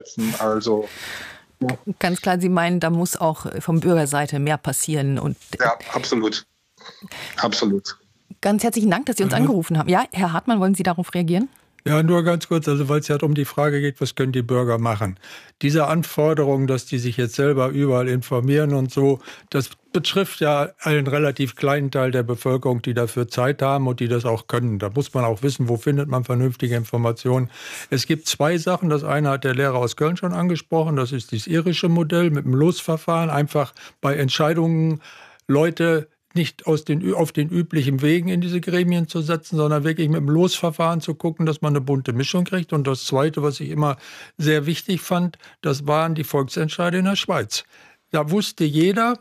Also, ja, Ganz klar, Sie meinen, da muss auch von Bürgerseite mehr passieren. Und ja, absolut. Absolut. ganz herzlichen Dank, dass Sie uns angerufen haben. Ja, Herr Hartmann, wollen Sie darauf reagieren? Ja, nur ganz kurz, also weil es ja um die Frage geht, was können die Bürger machen? Diese Anforderung, dass die sich jetzt selber überall informieren und so, das betrifft ja einen relativ kleinen Teil der Bevölkerung, die dafür Zeit haben und die das auch können. Da muss man auch wissen, wo findet man vernünftige Informationen. Es gibt zwei Sachen. Das eine hat der Lehrer aus Köln schon angesprochen, das ist das irische Modell mit dem Losverfahren, einfach bei Entscheidungen Leute nicht auf den üblichen Wegen in diese Gremien zu setzen, sondern wirklich mit dem Losverfahren zu gucken, dass man eine bunte Mischung kriegt. Und das Zweite, was ich immer sehr wichtig fand, das waren die Volksentscheide in der Schweiz. Da wusste jeder,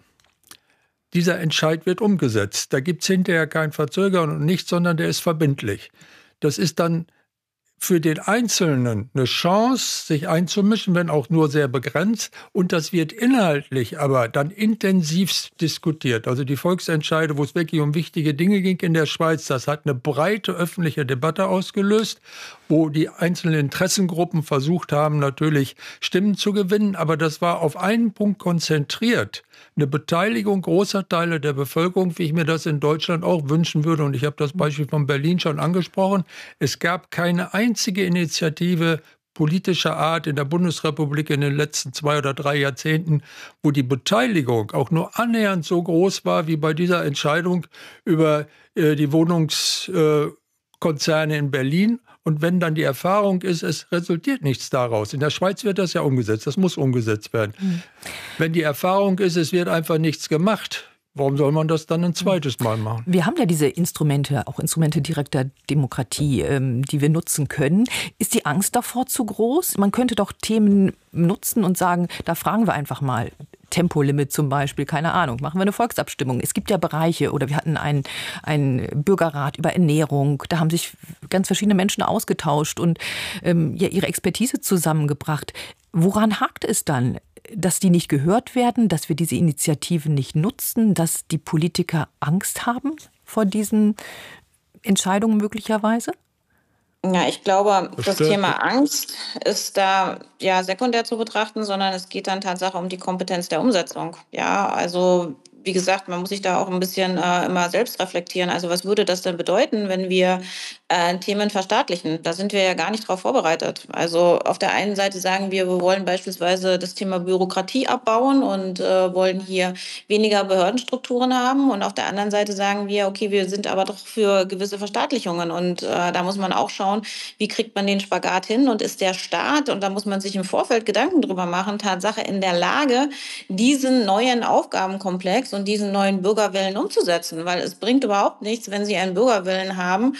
dieser Entscheid wird umgesetzt. Da gibt es hinterher kein Verzögern und nichts, sondern der ist verbindlich. Das ist dann für den Einzelnen eine Chance, sich einzumischen, wenn auch nur sehr begrenzt. Und das wird inhaltlich aber dann intensiv diskutiert. Also die Volksentscheide, wo es wirklich um wichtige Dinge ging in der Schweiz, das hat eine breite öffentliche Debatte ausgelöst, wo die einzelnen Interessengruppen versucht haben, natürlich Stimmen zu gewinnen. Aber das war auf einen Punkt konzentriert. Eine Beteiligung großer Teile der Bevölkerung, wie ich mir das in Deutschland auch wünschen würde. Und ich habe das Beispiel von Berlin schon angesprochen. Es gab keine einzige Initiative politischer Art in der Bundesrepublik in den letzten 2 oder 3 Jahrzehnten, wo die Beteiligung auch nur annähernd so groß war wie bei dieser Entscheidung über die Wohnungskonzerne in Berlin. Und wenn dann die Erfahrung ist, es resultiert nichts daraus. In der Schweiz wird das ja umgesetzt, das muss umgesetzt werden. Wenn die Erfahrung ist, es wird einfach nichts gemacht, warum soll man das dann ein zweites Mal machen? Wir haben ja diese Instrumente, auch Instrumente direkter Demokratie, die wir nutzen können. Ist die Angst davor zu groß? Man könnte doch Themen nutzen und sagen, da fragen wir einfach mal. Tempolimit zum Beispiel, keine Ahnung, machen wir eine Volksabstimmung. Es gibt ja Bereiche, oder wir hatten einen Bürgerrat über Ernährung, da haben sich ganz verschiedene Menschen ausgetauscht und ja, ihre Expertise zusammengebracht. Woran hakt es dann? Dass die nicht gehört werden, dass wir diese Initiativen nicht nutzen, dass die Politiker Angst haben vor diesen Entscheidungen möglicherweise? Ja, ich glaube, das Verstehe. Thema Angst ist da ja sekundär zu betrachten, sondern es geht dann Tatsache um die Kompetenz der Umsetzung. Ja, also wie gesagt, man muss sich da auch ein bisschen immer selbst reflektieren. Also was würde das denn bedeuten, wenn wir Themen verstaatlichen? Da sind wir ja gar nicht drauf vorbereitet. Also auf der einen Seite sagen wir wollen beispielsweise das Thema Bürokratie abbauen und wollen hier weniger Behördenstrukturen haben. Und auf der anderen Seite sagen wir, okay, wir sind aber doch für gewisse Verstaatlichungen. Und da muss man auch schauen, wie kriegt man den Spagat hin und ist der Staat, und da muss man sich im Vorfeld Gedanken drüber machen, Tatsache in der Lage, diesen neuen Aufgabenkomplex und diesen neuen Bürgerwillen umzusetzen. Weil es bringt überhaupt nichts, wenn Sie einen Bürgerwillen haben,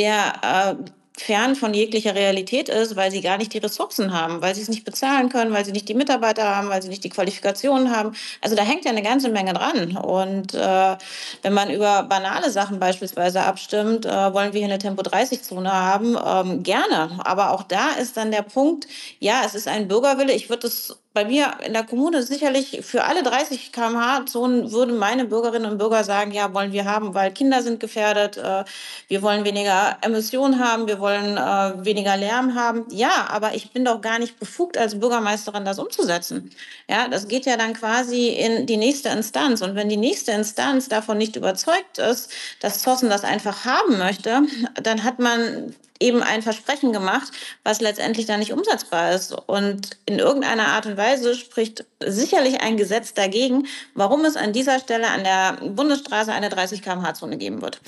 der fern von jeglicher Realität ist, weil sie gar nicht die Ressourcen haben, weil sie es nicht bezahlen können, weil sie nicht die Mitarbeiter haben, weil sie nicht die Qualifikationen haben. Also da hängt ja eine ganze Menge dran. Und wenn man über banale Sachen beispielsweise abstimmt, wollen wir hier eine Tempo-30-Zone haben, gerne. Aber auch da ist dann der Punkt, ja, es ist ein Bürgerwille. Ich würde es bei mir in der Kommune sicherlich für alle 30 km/h Zonen würden meine Bürgerinnen und Bürger sagen, ja, wollen wir haben, weil Kinder sind gefährdet, wir wollen weniger Emissionen haben, wir wollen weniger Lärm haben. Ja, aber ich bin doch gar nicht befugt als Bürgermeisterin, das umzusetzen. Ja, das geht ja dann quasi in die nächste Instanz. Und wenn die nächste Instanz davon nicht überzeugt ist, dass Zossen das einfach haben möchte, dann hat man eben ein Versprechen gemacht, was letztendlich dann nicht umsetzbar ist. Und in irgendeiner Art und Weise spricht sicherlich ein Gesetz dagegen, warum es an dieser Stelle an der Bundesstraße eine 30 km/h Zone geben wird.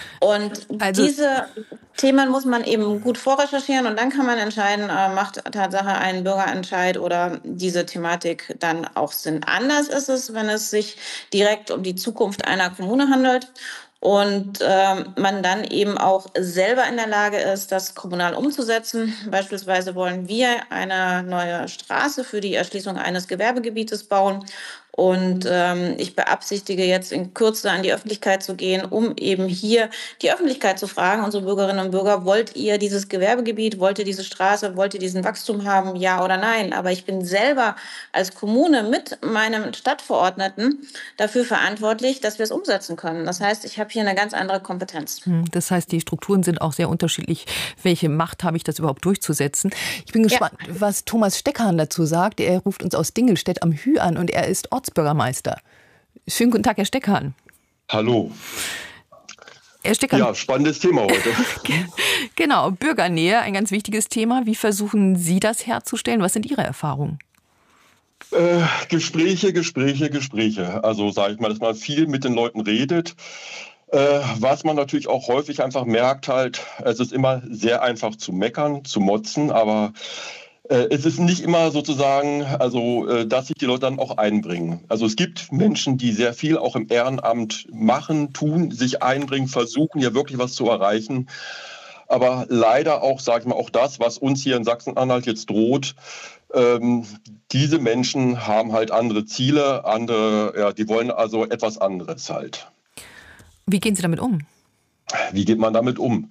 Und diese Themen muss man eben gut vorrecherchieren und dann kann man entscheiden, macht Tatsache einen Bürgerentscheid oder diese Thematik dann auch Sinn. Anders ist es, wenn es sich direkt um die Zukunft einer Kommune handelt und man dann eben auch selber in der Lage ist, das kommunal umzusetzen. Beispielsweise wollen wir eine neue Straße für die Erschließung eines Gewerbegebietes bauen. Und ich beabsichtige jetzt in Kürze an die Öffentlichkeit zu gehen, um eben hier die Öffentlichkeit zu fragen, unsere Bürgerinnen und Bürger, wollt ihr dieses Gewerbegebiet, wollt ihr diese Straße, wollt ihr diesen Wachstum haben, ja oder nein? Aber ich bin selber als Kommune mit meinem Stadtverordneten dafür verantwortlich, dass wir es umsetzen können. Das heißt, ich habe hier eine ganz andere Kompetenz. Das heißt, die Strukturen sind auch sehr unterschiedlich. Welche Macht habe ich, das überhaupt durchzusetzen? Ich bin gespannt, was Thomas Steckhahn dazu sagt. Er ruft uns aus Dingelstedt am Hü an und er ist Ortsbürgermeister. Schönen guten Tag, Herr Steckhahn. Hallo. Herr Steckhahn. Ja, spannendes Thema heute. Genau, Bürgernähe, ein ganz wichtiges Thema. Wie versuchen Sie das herzustellen? Was sind Ihre Erfahrungen? Gespräche. Also sage ich mal, dass man viel mit den Leuten redet. Was man natürlich auch häufig einfach merkt, halt, es ist immer sehr einfach zu meckern, zu motzen, aber es ist nicht immer sozusagen, dass sich die Leute dann auch einbringen. Also es gibt Menschen, die sehr viel auch im Ehrenamt machen, tun, sich einbringen, versuchen ja wirklich was zu erreichen. Aber leider auch, sage ich mal, auch das, was uns hier in Sachsen-Anhalt jetzt droht, diese Menschen haben halt andere Ziele, die wollen also etwas anderes halt. Wie gehen Sie damit um? Wie geht man damit um?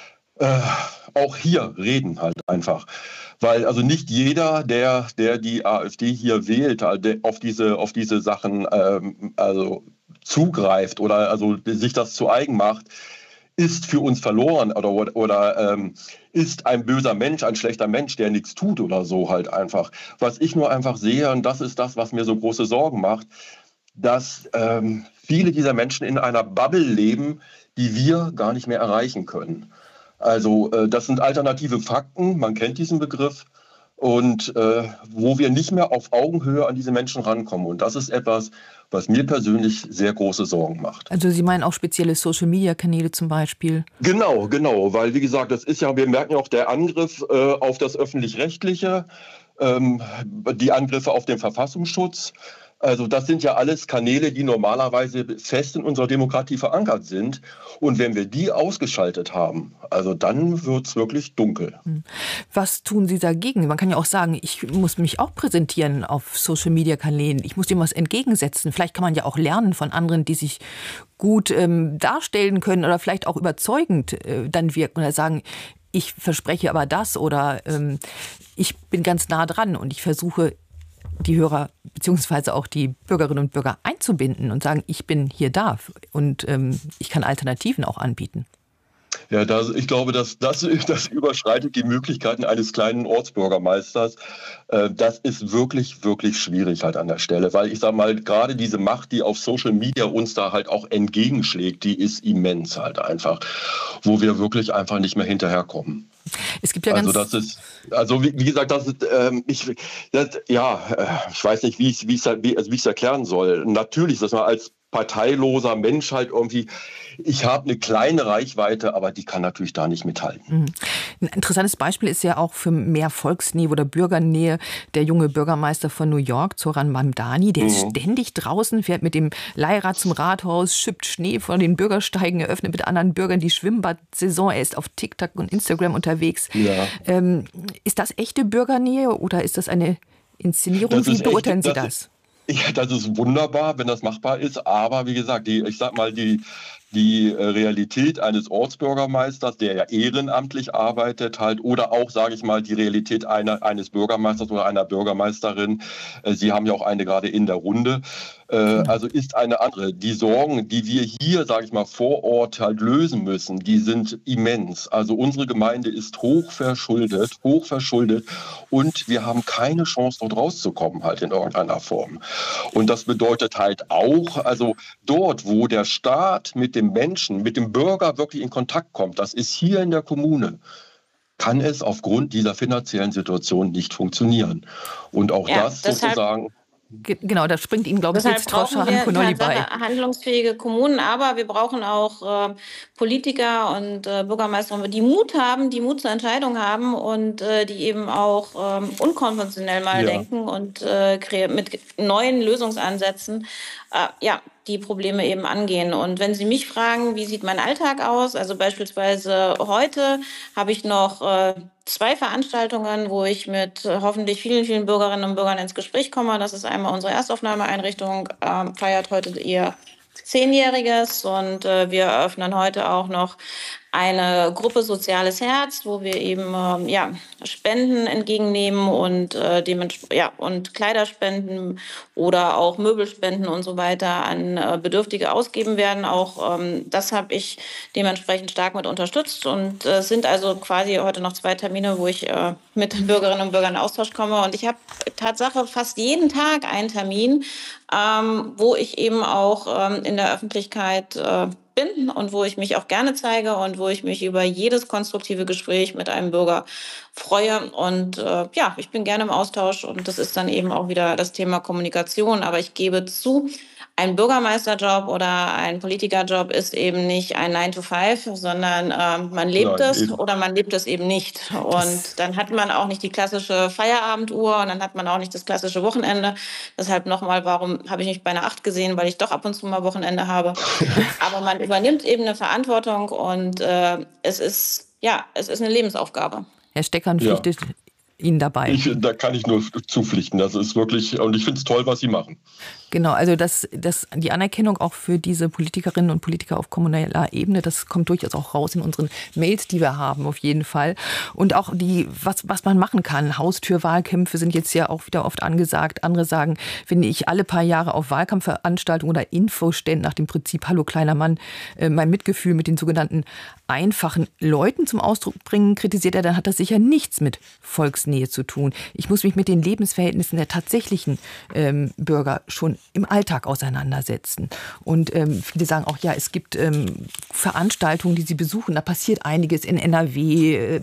Auch hier reden halt einfach. Weil also nicht jeder, der die AfD hier wählt, auf diese Sachen zugreift oder also sich das zu eigen macht, ist für uns verloren oder ist ein böser Mensch, ein schlechter Mensch, der nichts tut oder so halt einfach. Was ich nur einfach sehe, und das ist das, was mir so große Sorgen macht, dass viele dieser Menschen in einer Bubble leben, die wir gar nicht mehr erreichen können. Also das sind alternative Fakten, man kennt diesen Begriff, und wo wir nicht mehr auf Augenhöhe an diese Menschen rankommen. Und das ist etwas, was mir persönlich sehr große Sorgen macht. Also Sie meinen auch spezielle Social-Media-Kanäle zum Beispiel? Genau, weil wie gesagt, das ist ja, wir merken ja auch der Angriff auf das Öffentlich-Rechtliche, die Angriffe auf den Verfassungsschutz. Also das sind ja alles Kanäle, die normalerweise fest in unserer Demokratie verankert sind. Und wenn wir die ausgeschaltet haben, also dann wird es wirklich dunkel. Was tun Sie dagegen? Man kann ja auch sagen, ich muss mich auch präsentieren auf Social-Media-Kanälen. Ich muss dem was entgegensetzen. Vielleicht kann man ja auch lernen von anderen, die sich gut darstellen können oder vielleicht auch überzeugend dann wirken oder sagen, ich verspreche aber das oder ich bin ganz nah dran und ich versuche, die Hörer bzw. auch die Bürgerinnen und Bürger einzubinden und sagen, ich bin hier da und ich kann Alternativen auch anbieten. Ja, ich glaube, das überschreitet die Möglichkeiten eines kleinen Ortsbürgermeisters. Das ist wirklich, wirklich schwierig halt an der Stelle, weil ich sage mal, gerade diese Macht, die auf Social Media uns da halt auch entgegenschlägt, die ist immens halt einfach, wo wir wirklich einfach nicht mehr hinterherkommen. Es gibt ja wie gesagt, ich weiß nicht, wie ich es erklären soll. Natürlich, dass man als parteiloser Mensch halt irgendwie, ich habe eine kleine Reichweite, aber die kann natürlich da nicht mithalten. Ein interessantes Beispiel ist ja auch für mehr Volksnähe oder Bürgernähe der junge Bürgermeister von New York, Zoran Mamdani, der ist ständig draußen, fährt mit dem Leihrad zum Rathaus, schippt Schnee von den Bürgersteigen, eröffnet mit anderen Bürgern die Schwimmbadsaison, er ist auf TikTok und Instagram unterwegs. Ja. Ist das echte Bürgernähe oder ist das eine Inszenierung? Wie beurteilen Sie das? Ja, das ist wunderbar, wenn das machbar ist. Aber wie gesagt, die Realität eines Ortsbürgermeisters, der ja ehrenamtlich arbeitet halt, oder auch, sage ich mal, die Realität eines Bürgermeisters oder einer Bürgermeisterin, Sie haben ja auch eine gerade in der Runde, also ist eine andere. Die Sorgen, die wir hier, sage ich mal, vor Ort halt lösen müssen, die sind immens. Also unsere Gemeinde ist hochverschuldet und wir haben keine Chance, dort rauszukommen halt in irgendeiner Form. Und das bedeutet halt auch, also dort, wo der Staat mit dem Menschen, mit dem Bürger wirklich in Kontakt kommt, das ist hier in der Kommune, kann es aufgrund dieser finanziellen Situation nicht funktionieren. Und auch das sozusagen... Genau, da springt Ihnen, glaube ich, jetzt Troscha Hankonolli bei. Handlungsfähige Kommunen, aber wir brauchen auch Politiker und Bürgermeister, die Mut haben, die Mut zur Entscheidung haben und die eben auch unkonventionell mal denken und mit neuen Lösungsansätzen die Probleme eben angehen. Und wenn Sie mich fragen, wie sieht mein Alltag aus? Also beispielsweise heute habe ich noch 2 Veranstaltungen, wo ich mit hoffentlich vielen, vielen Bürgerinnen und Bürgern ins Gespräch komme. Das ist einmal unsere Erstaufnahmeeinrichtung, feiert heute ihr 10-Jähriges und wir eröffnen heute auch noch eine Gruppe Soziales Herz, wo wir eben Spenden entgegennehmen und und Kleiderspenden oder auch Möbelspenden und so weiter an Bedürftige ausgeben werden. Auch das habe ich dementsprechend stark mit unterstützt und es sind also quasi heute noch 2 Termine, wo ich mit den Bürgerinnen und Bürgern in Austausch komme. Und ich habe Tatsache fast jeden Tag einen Termin, wo ich eben auch in der Öffentlichkeit bin und wo ich mich auch gerne zeige und wo ich mich über jedes konstruktive Gespräch mit einem Bürger freue. Und ich bin gerne im Austausch und das ist dann eben auch wieder das Thema Kommunikation. Aber ich gebe zu, ein Bürgermeisterjob oder ein Politikerjob ist eben nicht ein 9-to-5, sondern man lebt es oder man lebt es eben nicht. Und dann hat man auch nicht die klassische Feierabenduhr und dann hat man auch nicht das klassische Wochenende. Deshalb nochmal, warum habe ich mich bei einer 8 gesehen? Weil ich doch ab und zu mal Wochenende habe. Aber man übernimmt eben eine Verantwortung und es ist eine Lebensaufgabe. Herr Steckern pflichtet Ihnen dabei. Da kann ich nur zupflichten. Das ist wirklich, und ich finde es toll, was Sie machen. Genau, also die Anerkennung auch für diese Politikerinnen und Politiker auf kommunaler Ebene, das kommt durchaus auch raus in unseren Mails, die wir haben, auf jeden Fall. Und auch was man machen kann. Haustürwahlkämpfe sind jetzt ja auch wieder oft angesagt. Andere sagen, wenn ich alle paar Jahre auf Wahlkampfveranstaltungen oder Infoständen nach dem Prinzip Hallo kleiner Mann mein Mitgefühl mit den sogenannten einfachen Leuten zum Ausdruck bringen, kritisiert er, dann hat das sicher nichts mit Volksnähe zu tun. Ich muss mich mit den Lebensverhältnissen der tatsächlichen Bürger schon im Alltag auseinandersetzen. Und viele sagen auch, ja, es gibt Veranstaltungen, die sie besuchen. Da passiert einiges in NRW,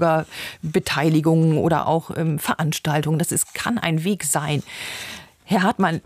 Bürgerbeteiligungen oder auch Veranstaltungen. Kann ein Weg sein. Herr Hartmann,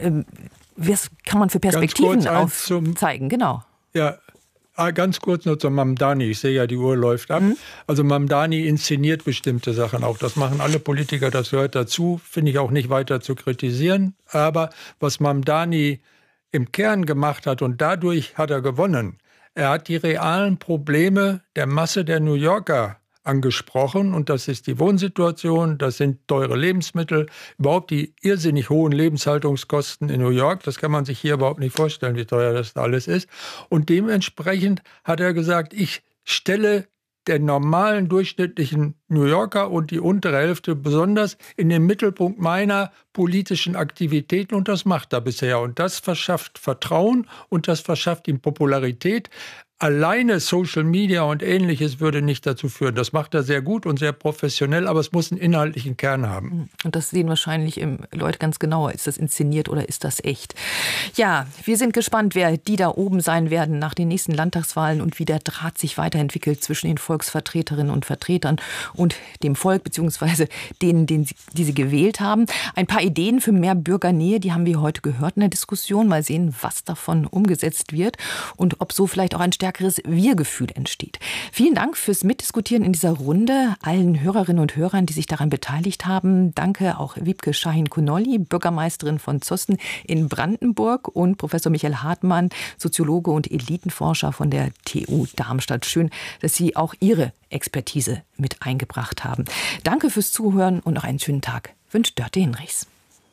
was kann man für Perspektiven aufzeigen? Genau. Ja, ganz kurz nur zu Mamdani. Ich sehe ja, die Uhr läuft ab. Also Mamdani inszeniert bestimmte Sachen auch. Das machen alle Politiker, das gehört dazu. Finde ich auch nicht weiter zu kritisieren. Aber was Mamdani im Kern gemacht hat, und dadurch hat er gewonnen, er hat die realen Probleme der Masse der New Yorker angesprochen. Und das ist die Wohnsituation, das sind teure Lebensmittel, überhaupt die irrsinnig hohen Lebenshaltungskosten in New York. Das kann man sich hier überhaupt nicht vorstellen, wie teuer das alles ist. Und dementsprechend hat er gesagt, ich stelle den normalen, durchschnittlichen New Yorker und die untere Hälfte besonders in den Mittelpunkt meiner politischen Aktivitäten. Und das macht er bisher. Und das verschafft Vertrauen und das verschafft ihm Popularität. Alleine Social Media und Ähnliches würde nicht dazu führen. Das macht er sehr gut und sehr professionell, aber es muss einen inhaltlichen Kern haben. Und das sehen wahrscheinlich Leute ganz genauer. Ist das inszeniert oder ist das echt? Ja, wir sind gespannt, wer die da oben sein werden nach den nächsten Landtagswahlen und wie der Draht sich weiterentwickelt zwischen den Volksvertreterinnen und Vertretern und dem Volk, beziehungsweise denen, die sie gewählt haben. Ein paar Ideen für mehr Bürgernähe, die haben wir heute gehört in der Diskussion. Mal sehen, was davon umgesetzt wird und ob so vielleicht auch ein stärkeres Wir-Gefühl entsteht. Vielen Dank fürs Mitdiskutieren in dieser Runde, allen Hörerinnen und Hörern, die sich daran beteiligt haben. Danke auch Wiebke Schahin-Kunolli, Bürgermeisterin von Zossen in Brandenburg, und Professor Michael Hartmann, Soziologe und Elitenforscher von der TU Darmstadt. Schön, dass Sie auch Ihre Expertise mit eingebracht haben. Danke fürs Zuhören und noch einen schönen Tag. Wünscht Dörte Hinrichs.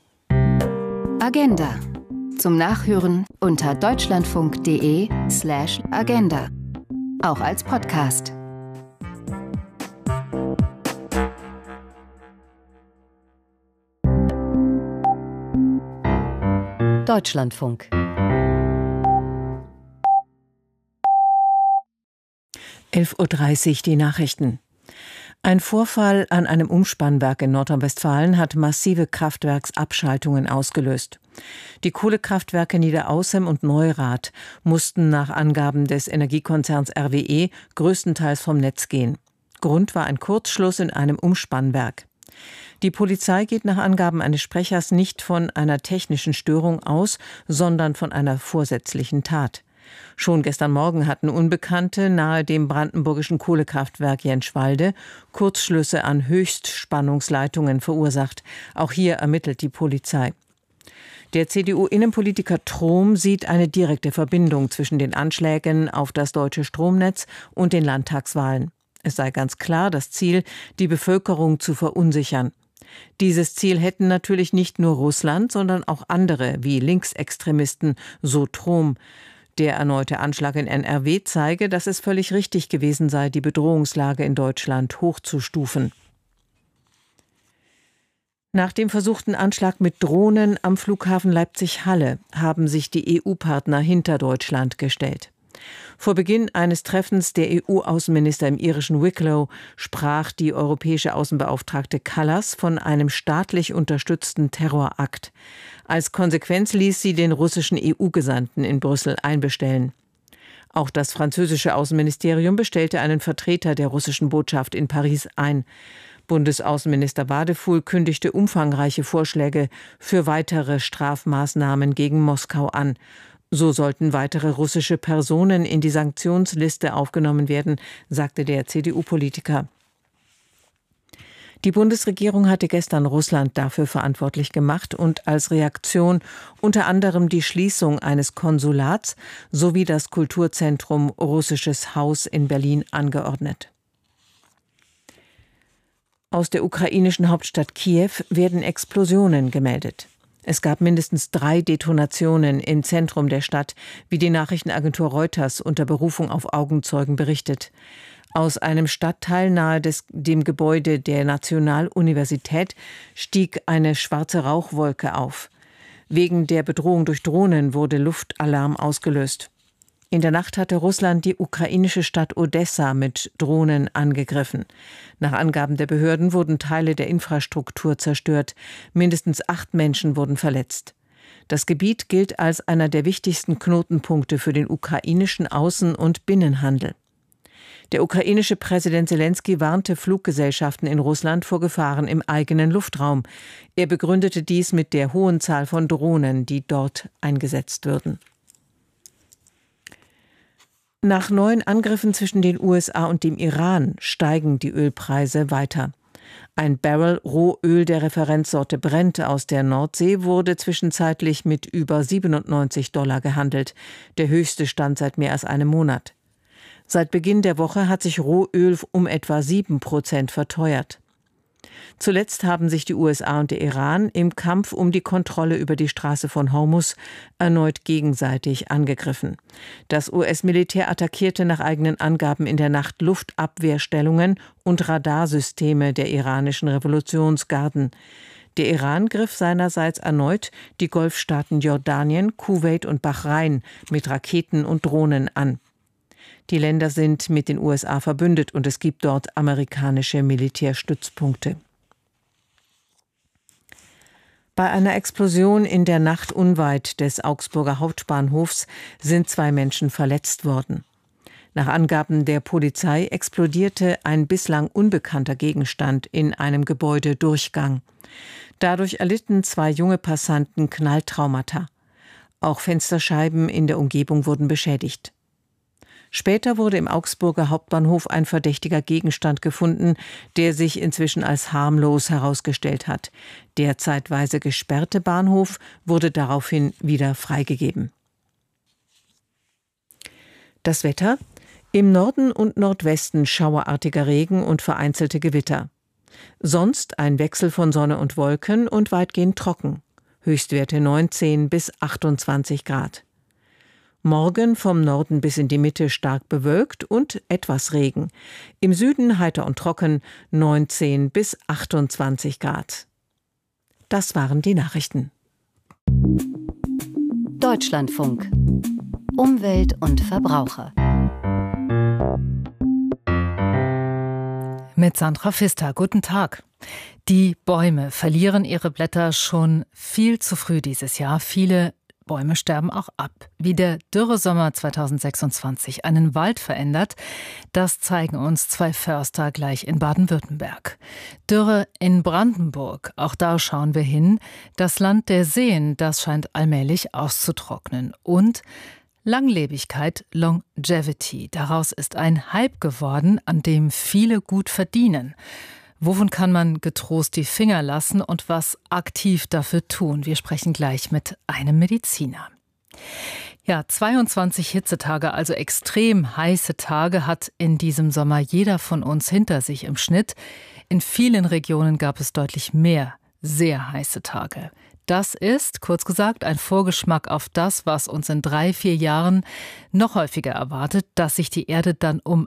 Agenda. Zum Nachhören unter deutschlandfunk.de/agenda. Auch als Podcast. Deutschlandfunk. 11:30 Uhr die Nachrichten. Ein Vorfall an einem Umspannwerk in Nordrhein-Westfalen hat massive Kraftwerksabschaltungen ausgelöst. Die Kohlekraftwerke Niederaußem und Neurath mussten nach Angaben des Energiekonzerns RWE größtenteils vom Netz gehen. Grund war ein Kurzschluss in einem Umspannwerk. Die Polizei geht nach Angaben eines Sprechers nicht von einer technischen Störung aus, sondern von einer vorsätzlichen Tat. Schon gestern Morgen hatten Unbekannte nahe dem brandenburgischen Kohlekraftwerk Jentschwalde Kurzschlüsse an Höchstspannungsleitungen verursacht. Auch hier ermittelt die Polizei. Der CDU-Innenpolitiker Trom sieht eine direkte Verbindung zwischen den Anschlägen auf das deutsche Stromnetz und den Landtagswahlen. Es sei ganz klar das Ziel, die Bevölkerung zu verunsichern. Dieses Ziel hätten natürlich nicht nur Russland, sondern auch andere wie Linksextremisten, so Trom. Der erneute Anschlag in NRW zeige, dass es völlig richtig gewesen sei, die Bedrohungslage in Deutschland hochzustufen. Nach dem versuchten Anschlag mit Drohnen am Flughafen Leipzig-Halle haben sich die EU-Partner hinter Deutschland gestellt. Vor Beginn eines Treffens der EU-Außenminister im irischen Wicklow sprach die europäische Außenbeauftragte Kallas von einem staatlich unterstützten Terrorakt. Als Konsequenz ließ sie den russischen EU-Gesandten in Brüssel einbestellen. Auch das französische Außenministerium bestellte einen Vertreter der russischen Botschaft in Paris ein. Bundesaußenminister Wadefuhl kündigte umfangreiche Vorschläge für weitere Strafmaßnahmen gegen Moskau an. So sollten weitere russische Personen in die Sanktionsliste aufgenommen werden, sagte der CDU-Politiker. Die Bundesregierung hatte gestern Russland dafür verantwortlich gemacht und als Reaktion unter anderem die Schließung eines Konsulats sowie das Kulturzentrum Russisches Haus in Berlin angeordnet. Aus der ukrainischen Hauptstadt Kiew werden Explosionen gemeldet. Es gab mindestens 3 Detonationen im Zentrum der Stadt, wie die Nachrichtenagentur Reuters unter Berufung auf Augenzeugen berichtet. Aus einem Stadtteil nahe dem Gebäude der Nationaluniversität stieg eine schwarze Rauchwolke auf. Wegen der Bedrohung durch Drohnen wurde Luftalarm ausgelöst. In der Nacht hatte Russland die ukrainische Stadt Odessa mit Drohnen angegriffen. Nach Angaben der Behörden wurden Teile der Infrastruktur zerstört. Mindestens 8 Menschen wurden verletzt. Das Gebiet gilt als einer der wichtigsten Knotenpunkte für den ukrainischen Außen- und Binnenhandel. Der ukrainische Präsident Selenskyj warnte Fluggesellschaften in Russland vor Gefahren im eigenen Luftraum. Er begründete dies mit der hohen Zahl von Drohnen, die dort eingesetzt würden. Nach neuen Angriffen zwischen den USA und dem Iran steigen die Ölpreise weiter. Ein Barrel Rohöl der Referenzsorte Brent aus der Nordsee wurde zwischenzeitlich mit über $97 gehandelt, der höchste Stand seit mehr als einem Monat. Seit Beginn der Woche hat sich Rohöl um etwa 7% verteuert. Zuletzt haben sich die USA und der Iran im Kampf um die Kontrolle über die Straße von Hormuz erneut gegenseitig angegriffen. Das US-Militär attackierte nach eigenen Angaben in der Nacht Luftabwehrstellungen und Radarsysteme der iranischen Revolutionsgarden. Der Iran griff seinerseits erneut die Golfstaaten Jordanien, Kuwait und Bahrain mit Raketen und Drohnen an. Die Länder sind mit den USA verbündet und es gibt dort amerikanische Militärstützpunkte. Bei einer Explosion in der Nacht unweit des Augsburger Hauptbahnhofs sind 2 Menschen verletzt worden. Nach Angaben der Polizei explodierte ein bislang unbekannter Gegenstand in einem Gebäudedurchgang. Dadurch erlitten 2 junge Passanten Knalltraumata. Auch Fensterscheiben in der Umgebung wurden beschädigt. Später wurde im Augsburger Hauptbahnhof ein verdächtiger Gegenstand gefunden, der sich inzwischen als harmlos herausgestellt hat. Der zeitweise gesperrte Bahnhof wurde daraufhin wieder freigegeben. Das Wetter: Im Norden und Nordwesten schauerartiger Regen und vereinzelte Gewitter. Sonst ein Wechsel von Sonne und Wolken und weitgehend trocken. Höchstwerte 19 bis 28 Grad. Morgen vom Norden bis in die Mitte stark bewölkt und etwas Regen. Im Süden heiter und trocken, 19 bis 28 Grad. Das waren die Nachrichten. Deutschlandfunk. Umwelt und Verbraucher. Mit Sandra Pfister. Guten Tag. Die Bäume verlieren ihre Blätter schon viel zu früh dieses Jahr. Viele Bäume sterben auch ab. Wie der Dürresommer 2026 einen Wald verändert, das zeigen uns 2 Förster gleich in Baden-Württemberg. Dürre in Brandenburg, auch da schauen wir hin. Das Land der Seen, das scheint allmählich auszutrocknen. Und Langlebigkeit, Longevity, daraus ist ein Hype geworden, an dem viele gut verdienen. Wovon kann man getrost die Finger lassen und was aktiv dafür tun? Wir sprechen gleich mit einem Mediziner. Ja, 22 Hitzetage, also extrem heiße Tage, hat in diesem Sommer jeder von uns hinter sich im Schnitt. In vielen Regionen gab es deutlich mehr sehr heiße Tage. Das ist, kurz gesagt, ein Vorgeschmack auf das, was uns in 3-4 Jahren noch häufiger erwartet, dass sich die Erde dann um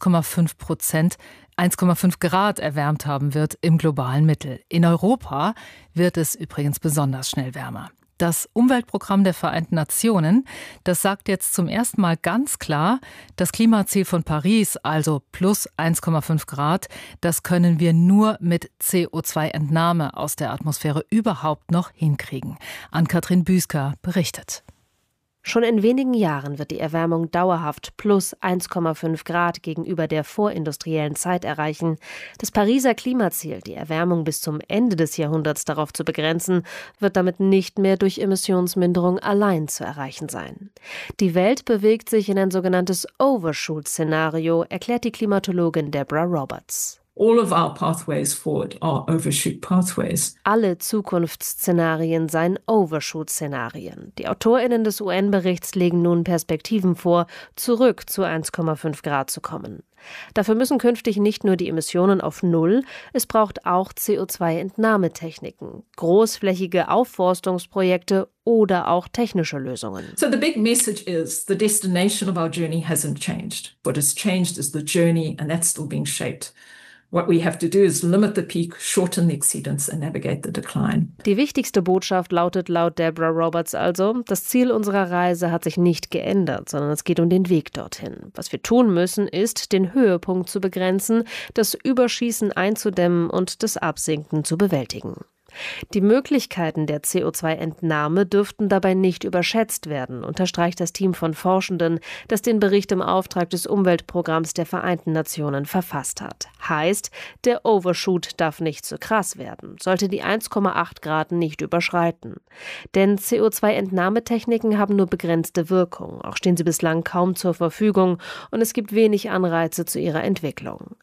1,5 Grad erwärmt haben wird im globalen Mittel. In Europa wird es übrigens besonders schnell wärmer. Das Umweltprogramm der Vereinten Nationen, das sagt jetzt zum ersten Mal ganz klar, das Klimaziel von Paris, also plus 1,5 Grad, das können wir nur mit CO2-Entnahme aus der Atmosphäre überhaupt noch hinkriegen. Ann-Kathrin Büsker berichtet. Schon in wenigen Jahren wird die Erwärmung dauerhaft plus 1,5 Grad gegenüber der vorindustriellen Zeit erreichen. Das Pariser Klimaziel, die Erwärmung bis zum Ende des Jahrhunderts darauf zu begrenzen, wird damit nicht mehr durch Emissionsminderung allein zu erreichen sein. Die Welt bewegt sich in ein sogenanntes Overshoot-Szenario, erklärt die Klimatologin Deborah Roberts. All of our pathways forward are overshoot pathways. Alle Zukunftsszenarien seien Overshoot-Szenarien. Die AutorInnen des UN-Berichts legen nun Perspektiven vor, zurück zu 1,5 Grad zu kommen. Dafür müssen künftig nicht nur die Emissionen auf Null, es braucht auch CO2-Entnahmetechniken, großflächige Aufforstungsprojekte oder auch technische Lösungen. So the big message is the destination of our journey hasn't changed. What has changed is the journey, and that's still being shaped. What we have to do is limit the peak, shorten the exceedance and navigate the decline. Die wichtigste Botschaft lautet laut Deborah Roberts also, das Ziel unserer Reise hat sich nicht geändert, sondern es geht um den Weg dorthin. Was wir tun müssen, ist, den Höhepunkt zu begrenzen, das Überschießen einzudämmen und das Absinken zu bewältigen. Die Möglichkeiten der CO2-Entnahme dürften dabei nicht überschätzt werden, unterstreicht das Team von Forschenden, das den Bericht im Auftrag des Umweltprogramms der Vereinten Nationen verfasst hat. Heißt, der Overshoot darf nicht zu krass werden, sollte die 1,8 Grad nicht überschreiten. Denn CO2-Entnahmetechniken haben nur begrenzte Wirkung, auch stehen sie bislang kaum zur Verfügung und es gibt wenig Anreize zu ihrer Entwicklung.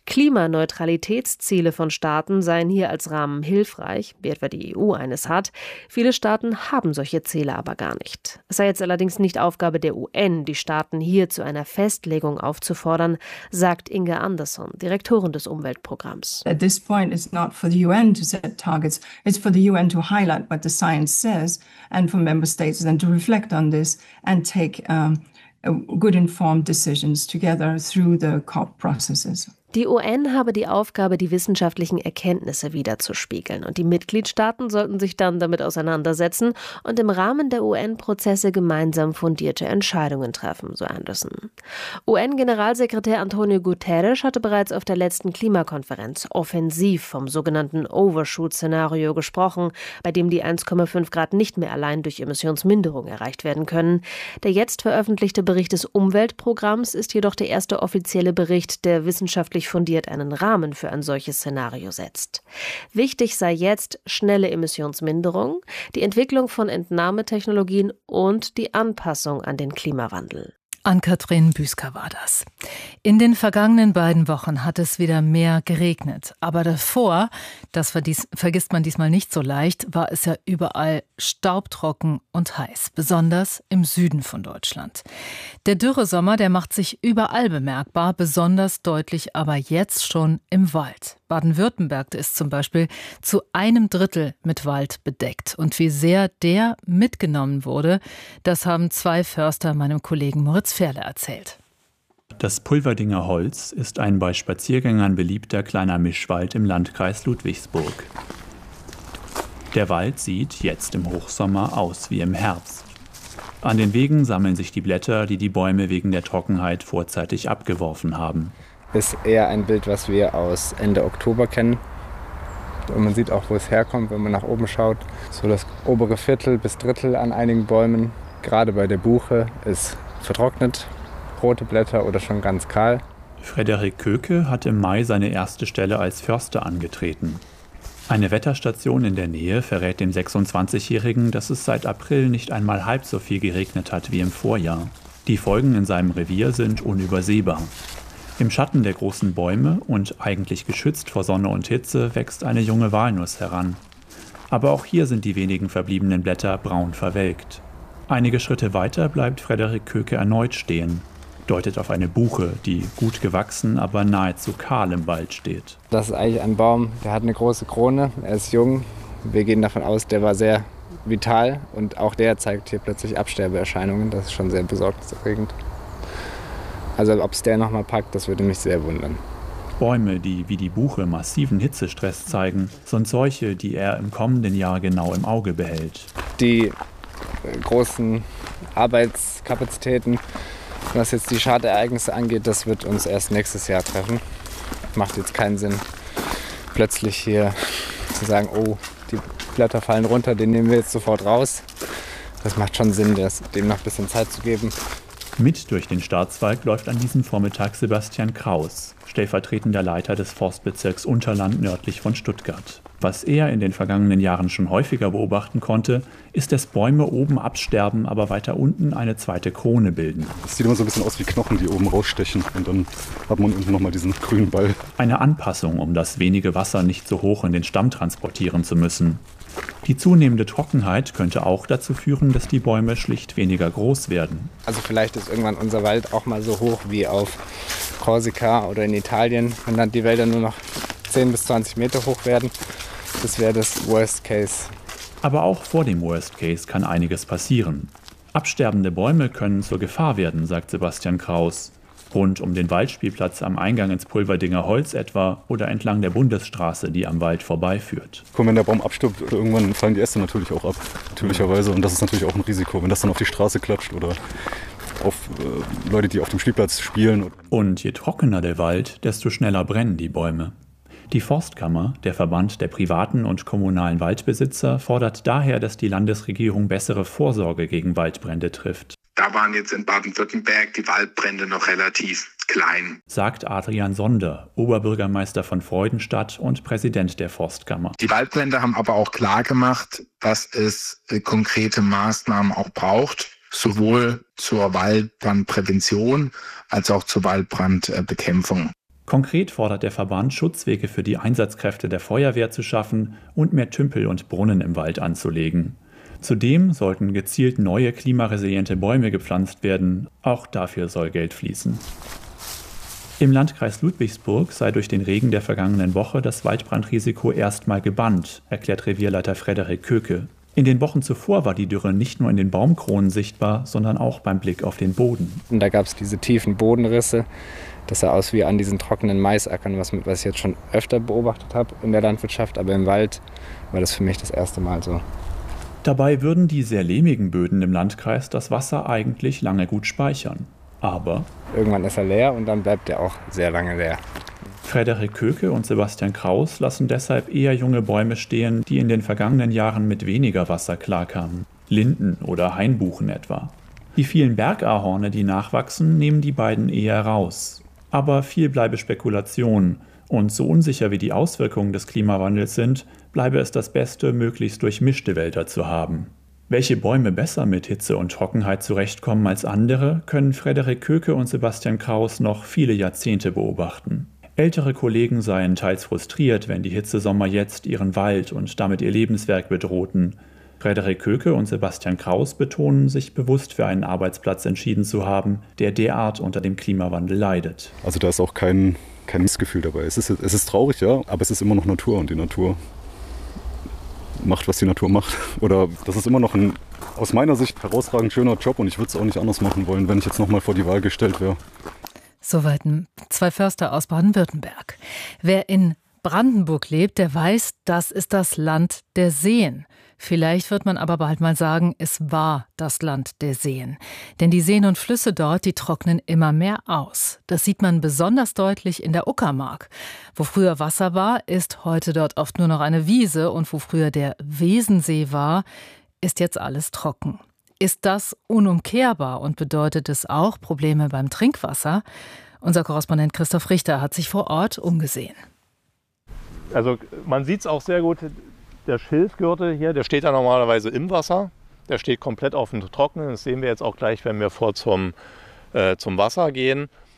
Klimaneutralitätsziele von Staaten seien hier als Rahmen hilfreich, wie etwa die EU eines hat. Viele Staaten haben solche Ziele aber gar nicht. Es sei jetzt allerdings nicht Aufgabe der UN, die Staaten hier zu einer Festlegung aufzufordern, sagt Inge Andersson, Direktorin des Umweltprogramms. At this point, it's not for the UN to set targets. It's for the UN to highlight what the science says and for member states then to reflect on this and take good informed decisions together through the COP processes. Die UN habe die Aufgabe, die wissenschaftlichen Erkenntnisse wiederzuspiegeln und die Mitgliedstaaten sollten sich dann damit auseinandersetzen und im Rahmen der UN-Prozesse gemeinsam fundierte Entscheidungen treffen, so Anderson. UN-Generalsekretär Antonio Guterres hatte bereits auf der letzten Klimakonferenz offensiv vom sogenannten Overshoot-Szenario gesprochen, bei dem die 1,5 Grad nicht mehr allein durch Emissionsminderung erreicht werden können. Der jetzt veröffentlichte Bericht des Umweltprogramms ist jedoch der erste offizielle Bericht, der wissenschaftlich fundiert einen Rahmen für ein solches Szenario setzt. Wichtig sei jetzt schnelle Emissionsminderung, die Entwicklung von Entnahmetechnologien und die Anpassung an den Klimawandel. Ann-Kathrin Büsker war das. In den vergangenen beiden Wochen hat es wieder mehr geregnet. Aber davor, das vergisst man diesmal nicht so leicht, war es ja überall staubtrocken und heiß, besonders im Süden von Deutschland. Der Dürresommer, der macht sich überall bemerkbar, besonders deutlich aber jetzt schon im Wald. Baden-Württemberg ist zum Beispiel zu 1/3 mit Wald bedeckt. Und wie sehr der mitgenommen wurde, das haben 2 Förster meinem Kollegen Moritz Ferle erzählt. Das Pulverdinger Holz ist ein bei Spaziergängern beliebter kleiner Mischwald im Landkreis Ludwigsburg. Der Wald sieht jetzt im Hochsommer aus wie im Herbst. An den Wegen sammeln sich die Blätter, die die Bäume wegen der Trockenheit vorzeitig abgeworfen haben. Ist eher ein Bild, was wir aus Ende Oktober kennen. Und man sieht auch, wo es herkommt, wenn man nach oben schaut. So das obere Viertel bis Drittel an einigen Bäumen, gerade bei der Buche, ist vertrocknet, rote Blätter oder schon ganz kahl. Frederik Köke hat im Mai seine erste Stelle als Förster angetreten. Eine Wetterstation in der Nähe verrät dem 26-Jährigen, dass es seit April nicht einmal halb so viel geregnet hat wie im Vorjahr. Die Folgen in seinem Revier sind unübersehbar. Im Schatten der großen Bäume und eigentlich geschützt vor Sonne und Hitze wächst eine junge Walnuss heran. Aber auch hier sind die wenigen verbliebenen Blätter braun verwelkt. Einige Schritte weiter bleibt Frederik Köke erneut stehen, deutet auf eine Buche, die gut gewachsen, aber nahezu kahl im Wald steht. Das ist eigentlich ein Baum, der hat eine große Krone, er ist jung. Wir gehen davon aus, der war sehr vital und auch der zeigt hier plötzlich Absterbeerscheinungen. Das ist schon sehr besorgniserregend. Also ob es der nochmal packt, das würde mich sehr wundern. Bäume, die wie die Buche massiven Hitzestress zeigen, sind solche, die er im kommenden Jahr genau im Auge behält. Die großen Arbeitskapazitäten, was jetzt die Schadereignisse angeht, das wird uns erst nächstes Jahr treffen. Macht jetzt keinen Sinn, plötzlich hier zu sagen, oh, die Blätter fallen runter, den nehmen wir jetzt sofort raus. Das macht schon Sinn, dem noch ein bisschen Zeit zu geben. Mit durch den Staatswald läuft an diesem Vormittag Sebastian Kraus, stellvertretender Leiter des Forstbezirks Unterland nördlich von Stuttgart. Was er in den vergangenen Jahren schon häufiger beobachten konnte, ist, dass Bäume oben absterben, aber weiter unten eine zweite Krone bilden. Das sieht immer so ein bisschen aus wie Knochen, die oben rausstechen und dann hat man unten nochmal diesen grünen Ball. Eine Anpassung, um das wenige Wasser nicht so hoch in den Stamm transportieren zu müssen. Die zunehmende Trockenheit könnte auch dazu führen, dass die Bäume schlicht weniger groß werden. Also vielleicht ist irgendwann unser Wald auch mal so hoch wie auf Korsika oder in Italien, wenn dann die Wälder nur noch 10 bis 20 Meter hoch werden. Das wäre das Worst Case. Aber auch vor dem Worst Case kann einiges passieren. Absterbende Bäume können zur Gefahr werden, sagt Sebastian Kraus. Rund um den Waldspielplatz am Eingang ins Pulverdinger Holz etwa oder entlang der Bundesstraße, die am Wald vorbeiführt. Wenn der Baum abstirbt, irgendwann fallen die Äste natürlich auch ab, natürlicherweise. Und das ist natürlich auch ein Risiko, wenn das dann auf die Straße klatscht oder auf Leute, die auf dem Spielplatz spielen. Und je trockener der Wald, desto schneller brennen die Bäume. Die Forstkammer, der Verband der privaten und kommunalen Waldbesitzer, fordert daher, dass die Landesregierung bessere Vorsorge gegen Waldbrände trifft. Da waren jetzt in Baden-Württemberg die Waldbrände noch relativ klein, sagt Adrian Sonder, Oberbürgermeister von Freudenstadt und Präsident der Forstkammer. Die Waldbrände haben aber auch klar gemacht, dass es konkrete Maßnahmen auch braucht, sowohl zur Waldbrandprävention als auch zur Waldbrandbekämpfung. Konkret fordert der Verband, Schutzwege für die Einsatzkräfte der Feuerwehr zu schaffen und mehr Tümpel und Brunnen im Wald anzulegen. Zudem sollten gezielt neue klimaresiliente Bäume gepflanzt werden. Auch dafür soll Geld fließen. Im Landkreis Ludwigsburg sei durch den Regen der vergangenen Woche das Waldbrandrisiko erstmal gebannt, erklärt Revierleiter Frederik Köke. In den Wochen zuvor war die Dürre nicht nur in den Baumkronen sichtbar, sondern auch beim Blick auf den Boden. Und da gab es diese tiefen Bodenrisse. Das sah aus wie an diesen trockenen Maisackern, was ich jetzt schon öfter beobachtet habe in der Landwirtschaft. Aber im Wald war das für mich das erste Mal so. Dabei würden die sehr lehmigen Böden im Landkreis das Wasser eigentlich lange gut speichern. Aber irgendwann ist er leer und dann bleibt er auch sehr lange leer. Frederik Köke und Sebastian Kraus lassen deshalb eher junge Bäume stehen, die in den vergangenen Jahren mit weniger Wasser klarkamen. Linden oder Hainbuchen etwa. Die vielen Bergahorne, die nachwachsen, nehmen die beiden eher raus. Aber viel bleibe Spekulation. Und so unsicher wie die Auswirkungen des Klimawandels sind, bleibe es das Beste, möglichst durchmischte Wälder zu haben. Welche Bäume besser mit Hitze und Trockenheit zurechtkommen als andere, können Frederik Köke und Sebastian Kraus noch viele Jahrzehnte beobachten. Ältere Kollegen seien teils frustriert, wenn die Hitzesommer jetzt ihren Wald und damit ihr Lebenswerk bedrohten. Frederik Köke und Sebastian Kraus betonen, sich bewusst für einen Arbeitsplatz entschieden zu haben, der derart unter dem Klimawandel leidet. Also da ist auch kein Missgefühl dabei. Es ist traurig, ja, aber es ist immer noch Natur und die Natur macht, was die Natur macht. Oder das ist immer noch ein, aus meiner Sicht, herausragend schöner Job und ich würde es auch nicht anders machen wollen, wenn ich jetzt nochmal vor die Wahl gestellt wäre. Soweit zwei Förster aus Baden-Württemberg. Wer in Brandenburg lebt, der weiß, das ist das Land der Seen. Vielleicht wird man aber bald mal sagen, es war das Land der Seen. Denn die Seen und Flüsse dort, die trocknen immer mehr aus. Das sieht man besonders deutlich in der Uckermark. Wo früher Wasser war, ist heute dort oft nur noch eine Wiese. Und wo früher der Wesensee war, ist jetzt alles trocken. Ist das unumkehrbar und bedeutet es auch Probleme beim Trinkwasser? Unser Korrespondent Christoph Richter hat sich vor Ort umgesehen. Also man sieht es auch sehr gut. Der Schilfgürtel hier, der steht ja normalerweise im Wasser. Der steht komplett auf dem Trockenen. Das sehen wir jetzt auch gleich, wenn wir zum Wasser gehen.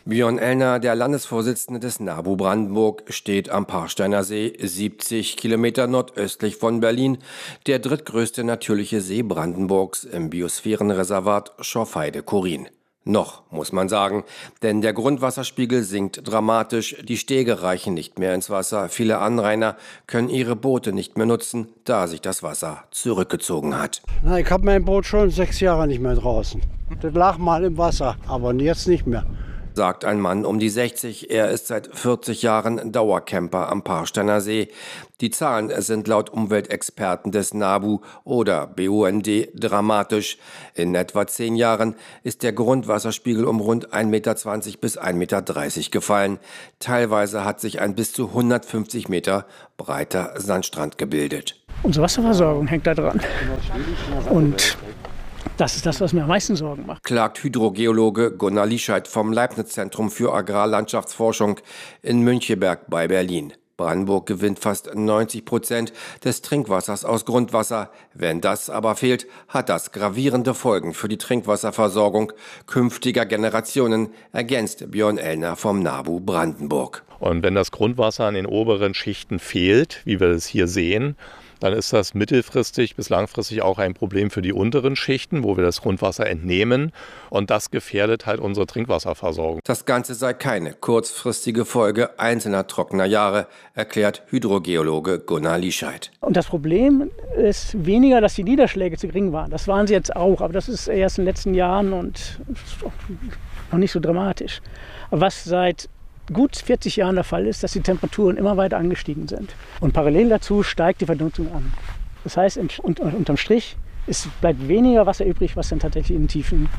Björn Ellner, der Landesvorsitzende des NABU Brandenburg, steht am Parsteiner See, 70 Kilometer nordöstlich von Berlin, der drittgrößte natürliche See Brandenburgs im Biosphärenreservat Schorfheide-Chorin. Noch, muss man sagen, denn der Grundwasserspiegel sinkt dramatisch, die Stege reichen nicht mehr ins Wasser, viele Anrainer können ihre Boote nicht mehr nutzen, da sich das Wasser zurückgezogen hat. Ich habe mein Boot schon 6 Jahre nicht mehr draußen. Das lag mal im Wasser, aber jetzt nicht mehr. Sagt ein Mann um die 60. Er ist seit 40 Jahren Dauercamper am Parsteiner See. Die Zahlen sind laut Umweltexperten des NABU oder BUND dramatisch. In etwa 10 Jahren ist der Grundwasserspiegel um rund 1,20 Meter bis 1,30 Meter gefallen. Teilweise hat sich ein bis zu 150 Meter breiter Sandstrand gebildet. Unsere Wasserversorgung hängt da dran. Und das ist das, was mir am meisten Sorgen macht. Klagt Hydrogeologe Gunnar Liescheid vom Leibniz-Zentrum für Agrarlandschaftsforschung in Müncheberg bei Berlin. Brandenburg gewinnt fast 90% des Trinkwassers aus Grundwasser. Wenn das aber fehlt, hat das gravierende Folgen für die Trinkwasserversorgung künftiger Generationen, ergänzt Björn Ellner vom NABU Brandenburg. Und wenn das Grundwasser in den oberen Schichten fehlt, wie wir es hier sehen, dann ist das mittelfristig bis langfristig auch ein Problem für die unteren Schichten, wo wir das Grundwasser entnehmen. Und das gefährdet halt unsere Trinkwasserversorgung. Das Ganze sei keine kurzfristige Folge einzelner trockener Jahre, erklärt Hydrogeologe Gunnar Liescheid. Und das Problem ist weniger, dass die Niederschläge zu gering waren. Das waren sie jetzt auch, aber das ist erst in den letzten Jahren und noch nicht so dramatisch. Aber was seit gut 40 Jahren der Fall ist, dass die Temperaturen immer weiter angestiegen sind. Und parallel dazu steigt die Verdunstung an. Das heißt, unterm Strich bleibt weniger Wasser übrig, was dann tatsächlich in den tiefen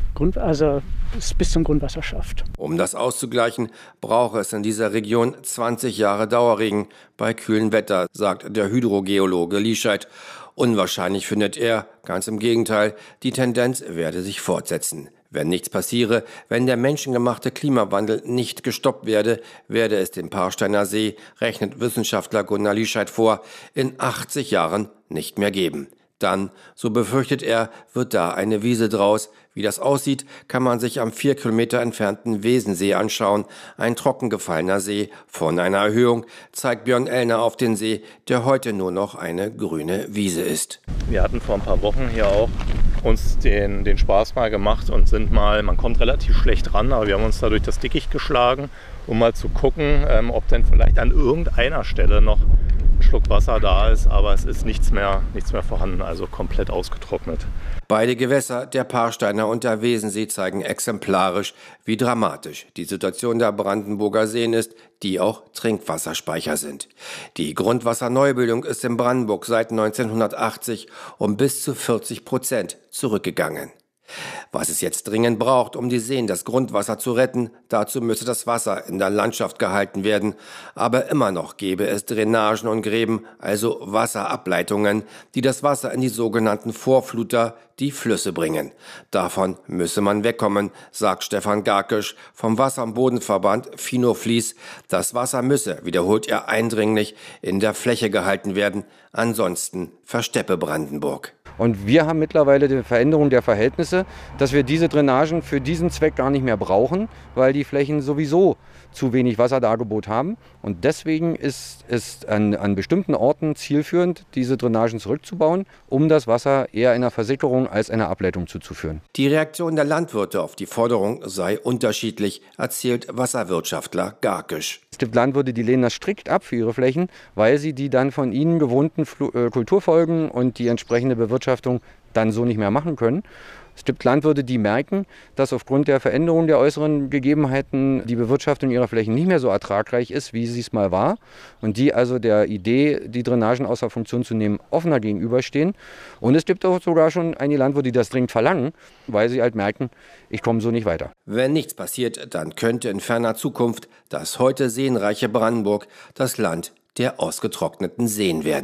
bis zum Grundwasser schafft. Um das auszugleichen, brauche es in dieser Region 20 Jahre Dauerregen bei kühlem Wetter, sagt der Hydrogeologe Liescheid. Unwahrscheinlich findet er, ganz im Gegenteil, die Tendenz werde sich fortsetzen. Wenn nichts passiere, wenn der menschengemachte Klimawandel nicht gestoppt werde, werde es den Parsteiner See, rechnet Wissenschaftler Gunnar Liescheid vor, in 80 Jahren nicht mehr geben. Dann, so befürchtet er, wird da eine Wiese draus. Wie das aussieht, kann man sich am 4 Kilometer entfernten Wesensee anschauen. Ein trockengefallener See. Von einer Erhöhung zeigt Björn Ellner auf den See, der heute nur noch eine grüne Wiese ist. Wir hatten vor ein paar Wochen hier auch uns den Spaß mal gemacht und man kommt relativ schlecht ran, aber wir haben uns da durch das Dickicht geschlagen, um mal zu gucken, ob denn vielleicht an irgendeiner Stelle noch ein Schluck Wasser da ist, aber es ist nichts mehr vorhanden, also komplett ausgetrocknet. Beide Gewässer, der Parsteiner und der Wesensee, zeigen exemplarisch, wie dramatisch die Situation der Brandenburger Seen ist, die auch Trinkwasserspeicher sind. Die Grundwasserneubildung ist in Brandenburg seit 1980 um bis zu 40% zurückgegangen. Was es jetzt dringend braucht, um die Seen, das Grundwasser zu retten, dazu müsse das Wasser in der Landschaft gehalten werden. Aber immer noch gäbe es Drainagen und Gräben, also Wasserableitungen, die das Wasser in die sogenannten Vorfluter, die Flüsse bringen. Davon müsse man wegkommen, sagt Stefan Garkisch vom Wasser- und Bodenverband Finofließ. Das Wasser müsse, wiederholt er eindringlich, in der Fläche gehalten werden. Ansonsten versteppe Brandenburg. Und wir haben mittlerweile die Veränderung der Verhältnisse, dass wir diese Drainagen für diesen Zweck gar nicht mehr brauchen, weil die Flächen sowieso zu wenig Wasserdargebot haben. Und deswegen ist es an bestimmten Orten zielführend, diese Drainagen zurückzubauen, um das Wasser eher einer Versickerung als einer Ableitung zuzuführen. Die Reaktion der Landwirte auf die Forderung sei unterschiedlich, erzählt Wasserwirtschaftler Garkisch. Es gibt Landwirte, die lehnen das strikt ab für ihre Flächen, weil sie die dann von ihnen gewohnten Kulturfolgen und die entsprechende Bewirtschaftung dann so nicht mehr machen können. Es gibt Landwirte, die merken, dass aufgrund der Veränderung der äußeren Gegebenheiten die Bewirtschaftung ihrer Flächen nicht mehr so ertragreich ist, wie sie es mal war. Und die also der Idee, die Drainagen außer Funktion zu nehmen, offener gegenüberstehen. Und es gibt auch sogar schon einige Landwirte, die das dringend verlangen, weil sie halt merken, ich komme so nicht weiter. Wenn nichts passiert, dann könnte in ferner Zukunft das heute seenreiche Brandenburg das Land der ausgetrockneten Seen werden.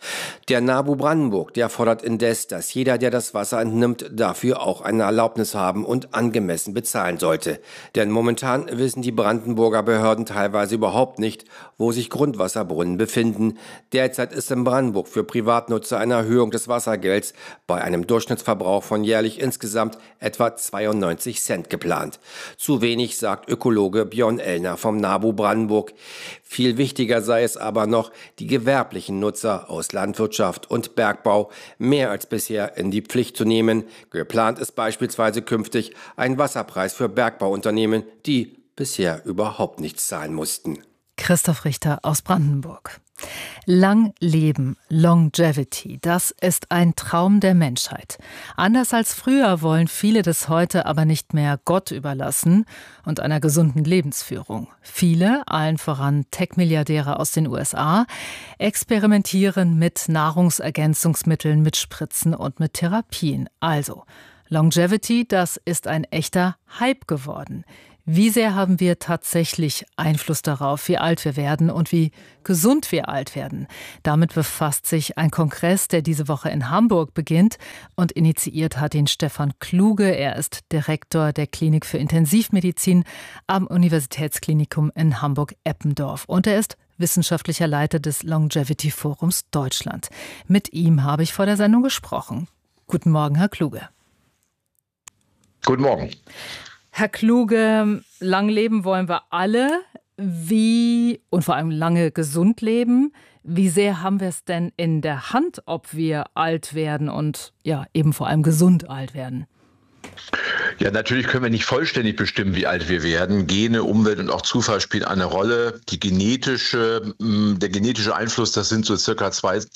Der NABU Brandenburg, der fordert indes, dass jeder, der das Wasser entnimmt, dafür auch eine Erlaubnis haben und angemessen bezahlen sollte. Denn momentan wissen die Brandenburger Behörden teilweise überhaupt nicht, wo sich Grundwasserbrunnen befinden. Derzeit ist in Brandenburg für Privatnutzer eine Erhöhung des Wassergelds bei einem Durchschnittsverbrauch von jährlich insgesamt etwa 92 Cent geplant. Zu wenig, sagt Ökologe Björn Ellner vom NABU Brandenburg. Viel wichtiger sei es aber noch, die gewerblichen Nutzer aus Landwirtschaft und Bergbau mehr als bisher in die Pflicht zu nehmen. Geplant ist beispielsweise künftig ein Wasserpreis für Bergbauunternehmen, die bisher überhaupt nichts zahlen mussten. Christoph Richter aus Brandenburg. Lang leben, Longevity, das ist ein Traum der Menschheit. Anders als früher wollen viele das heute aber nicht mehr Gott überlassen und einer gesunden Lebensführung. Viele, allen voran Tech-Milliardäre aus den USA, experimentieren mit Nahrungsergänzungsmitteln, mit Spritzen und mit Therapien. Also, Longevity, das ist ein echter Hype geworden. Wie sehr haben wir tatsächlich Einfluss darauf, wie alt wir werden und wie gesund wir alt werden? Damit befasst sich ein Kongress, der diese Woche in Hamburg beginnt, und initiiert hat ihn Stefan Kluge. Er ist Direktor der Klinik für Intensivmedizin am Universitätsklinikum in Hamburg-Eppendorf. Und er ist wissenschaftlicher Leiter des Longevity Forums Deutschland. Mit ihm habe ich vor der Sendung gesprochen. Guten Morgen, Herr Kluge. Guten Morgen. Herr Kluge, lang leben wollen wir alle. Wie, und vor allem lange gesund leben, wie sehr haben wir es denn in der Hand, ob wir alt werden und ja, eben vor allem gesund alt werden? Ja, natürlich können wir nicht vollständig bestimmen, wie alt wir werden. Gene, Umwelt und auch Zufall spielen eine Rolle. Der genetische Einfluss, das sind so circa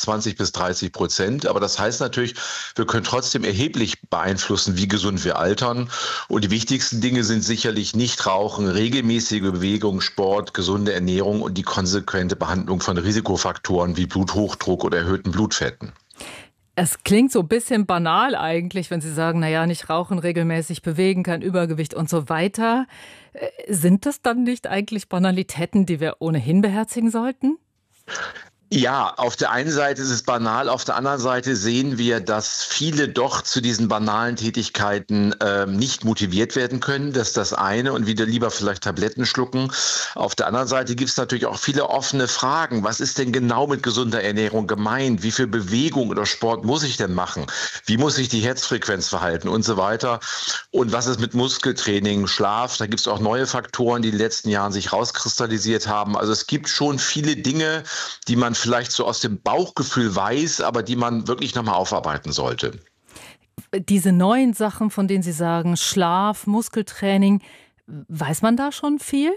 20-30%. Aber das heißt natürlich, wir können trotzdem erheblich beeinflussen, wie gesund wir altern. Und die wichtigsten Dinge sind sicherlich Nichtrauchen, regelmäßige Bewegung, Sport, gesunde Ernährung und die konsequente Behandlung von Risikofaktoren wie Bluthochdruck oder erhöhten Blutfetten. Es klingt so ein bisschen banal eigentlich, wenn Sie sagen, naja, nicht rauchen, regelmäßig bewegen, kein Übergewicht und so weiter. Sind das dann nicht eigentlich Banalitäten, die wir ohnehin beherzigen sollten? Ja, auf der einen Seite ist es banal, auf der anderen Seite sehen wir, dass viele doch zu diesen banalen Tätigkeiten nicht motiviert werden können. Das ist das eine und wieder lieber vielleicht Tabletten schlucken. Auf der anderen Seite gibt es natürlich auch viele offene Fragen. Was ist denn genau mit gesunder Ernährung gemeint? Wie viel Bewegung oder Sport muss ich denn machen? Wie muss sich die Herzfrequenz verhalten und so weiter? Und was ist mit Muskeltraining, Schlaf? Da gibt es auch neue Faktoren, die in den letzten Jahren sich rauskristallisiert haben. Also es gibt schon viele Dinge, die man vielleicht so aus dem Bauchgefühl weiß, aber die man wirklich nochmal aufarbeiten sollte. Diese neuen Sachen, von denen Sie sagen, Schlaf, Muskeltraining, weiß man da schon viel?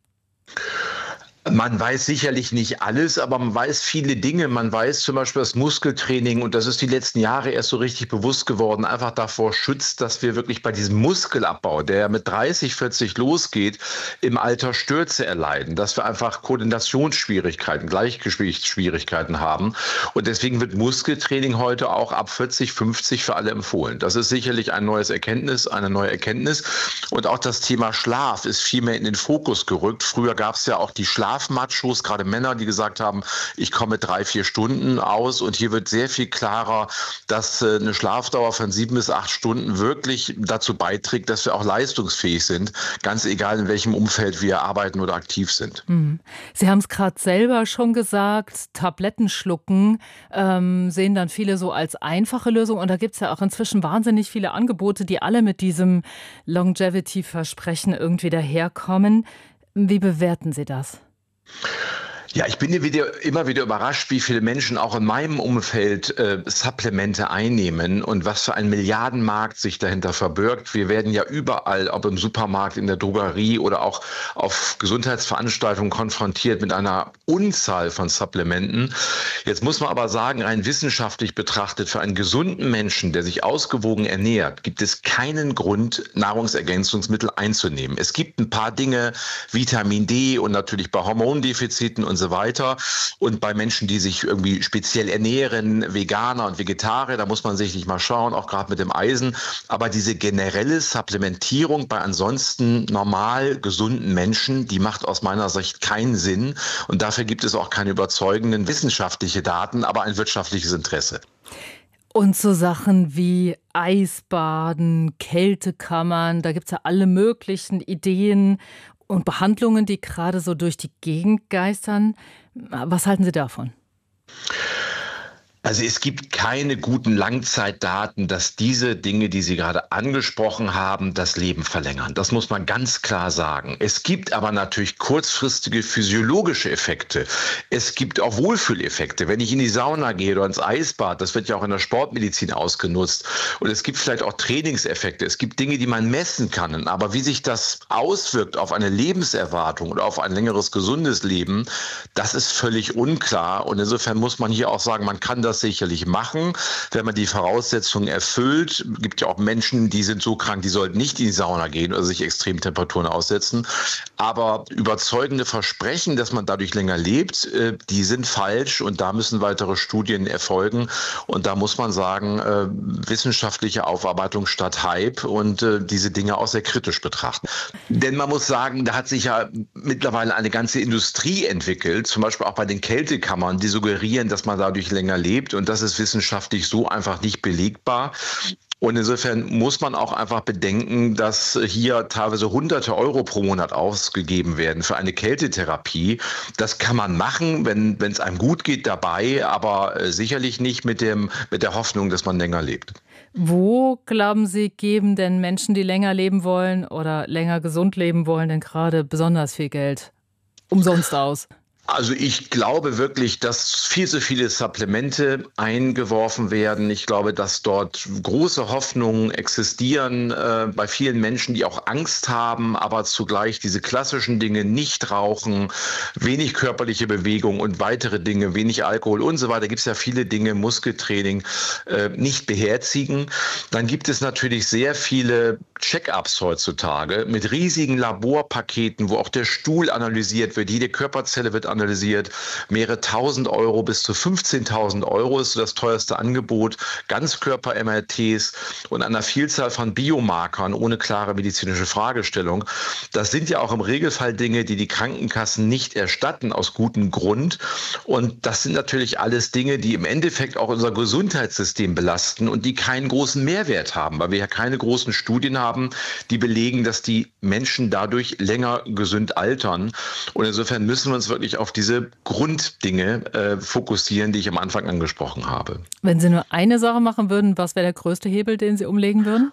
Man weiß sicherlich nicht alles, aber man weiß viele Dinge. Man weiß zum Beispiel, dass Muskeltraining, und das ist die letzten Jahre erst so richtig bewusst geworden, einfach davor schützt, dass wir wirklich bei diesem Muskelabbau, der mit 30, 40 losgeht, im Alter Stürze erleiden, dass wir einfach Koordinationsschwierigkeiten, Gleichgewichtsschwierigkeiten haben. Und deswegen wird Muskeltraining heute auch ab 40, 50 für alle empfohlen. Das ist sicherlich eine neue Erkenntnis. Und auch das Thema Schlaf ist viel mehr in den Fokus gerückt. Früher gab es ja auch die Schlafmachos, gerade Männer, die gesagt haben, ich komme mit 3-4 Stunden aus. Und hier wird sehr viel klarer, dass eine Schlafdauer von 7 bis 8 Stunden wirklich dazu beiträgt, dass wir auch leistungsfähig sind, ganz egal in welchem Umfeld wir arbeiten oder aktiv sind. Sie haben es gerade selber schon gesagt, Tabletten schlucken sehen dann viele so als einfache Lösung. Und da gibt es ja auch inzwischen wahnsinnig viele Angebote, die alle mit diesem Longevity-Versprechen irgendwie daherkommen. Wie bewerten Sie das? Ja, ich bin immer wieder überrascht, wie viele Menschen auch in meinem Umfeld Supplemente einnehmen und was für ein Milliardenmarkt sich dahinter verbirgt. Wir werden ja überall, ob im Supermarkt, in der Drogerie oder auch auf Gesundheitsveranstaltungen konfrontiert mit einer Unzahl von Supplementen. Jetzt muss man aber sagen, rein wissenschaftlich betrachtet, für einen gesunden Menschen, der sich ausgewogen ernährt, gibt es keinen Grund, Nahrungsergänzungsmittel einzunehmen. Es gibt ein paar Dinge, Vitamin D und natürlich bei Hormondefiziten und so weiter. Und bei Menschen, die sich irgendwie speziell ernähren, Veganer und Vegetarier, da muss man sicherlich mal schauen, auch gerade mit dem Eisen. Aber diese generelle Supplementierung bei ansonsten normal gesunden Menschen, die macht aus meiner Sicht keinen Sinn. Und dafür dafür gibt es auch keine überzeugenden wissenschaftlichen Daten, aber ein wirtschaftliches Interesse. Und so Sachen wie Eisbaden, Kältekammern, da gibt es ja alle möglichen Ideen und Behandlungen, die gerade so durch die Gegend geistern. Was halten Sie davon? Also es gibt keine guten Langzeitdaten, dass diese Dinge, die Sie gerade angesprochen haben, das Leben verlängern. Das muss man ganz klar sagen. Es gibt aber natürlich kurzfristige physiologische Effekte. Es gibt auch Wohlfühleffekte. Wenn ich in die Sauna gehe oder ins Eisbad, das wird ja auch in der Sportmedizin ausgenutzt. Und es gibt vielleicht auch Trainingseffekte. Es gibt Dinge, die man messen kann. Aber wie sich das auswirkt auf eine Lebenserwartung oder auf ein längeres, gesundes Leben, das ist völlig unklar. Und insofern muss man hier auch sagen, man kann das sicherlich machen, wenn man die Voraussetzungen erfüllt. Es gibt ja auch Menschen, die sind so krank, die sollten nicht in die Sauna gehen oder sich extremen Temperaturen aussetzen. Aber überzeugende Versprechen, dass man dadurch länger lebt, die sind falsch und da müssen weitere Studien erfolgen. Und da muss man sagen, wissenschaftliche Aufarbeitung statt Hype und diese Dinge auch sehr kritisch betrachten. Denn man muss sagen, da hat sich ja mittlerweile eine ganze Industrie entwickelt, zum Beispiel auch bei den Kältekammern, die suggerieren, dass man dadurch länger lebt. Und das ist wissenschaftlich so einfach nicht belegbar. Und insofern muss man auch einfach bedenken, dass hier teilweise Hunderte Euro pro Monat ausgegeben werden für eine Kältetherapie. Das kann man machen, wenn es einem gut geht dabei, aber sicherlich nicht mit der Hoffnung, dass man länger lebt. Wo, glauben Sie, geben denn Menschen, die länger leben wollen oder länger gesund leben wollen, denn gerade besonders viel Geld umsonst aus? Also ich glaube wirklich, dass viel zu viele Supplemente eingeworfen werden. Ich glaube, dass dort große Hoffnungen existieren bei vielen Menschen, die auch Angst haben, aber zugleich diese klassischen Dinge, nicht rauchen, wenig körperliche Bewegung und weitere Dinge, wenig Alkohol und so weiter. Gibt es ja viele Dinge, Muskeltraining, nicht beherzigen. Dann gibt es natürlich sehr viele Check-ups heutzutage mit riesigen Laborpaketen, wo auch der Stuhl analysiert wird, jede Körperzelle wird analysiert, mehrere tausend Euro bis zu 15.000 Euro ist so das teuerste Angebot, Ganzkörper-MRTs und einer Vielzahl von Biomarkern ohne klare medizinische Fragestellung. Das sind ja auch im Regelfall Dinge, die die Krankenkassen nicht erstatten, aus gutem Grund. Und das sind natürlich alles Dinge, die im Endeffekt auch unser Gesundheitssystem belasten und die keinen großen Mehrwert haben, weil wir ja keine großen Studien haben, die belegen, dass die Menschen dadurch länger gesund altern. Und insofern müssen wir uns wirklich auf diese Grunddinge fokussieren, die ich am Anfang angesprochen habe. Wenn Sie nur eine Sache machen würden, was wäre der größte Hebel, den Sie umlegen würden?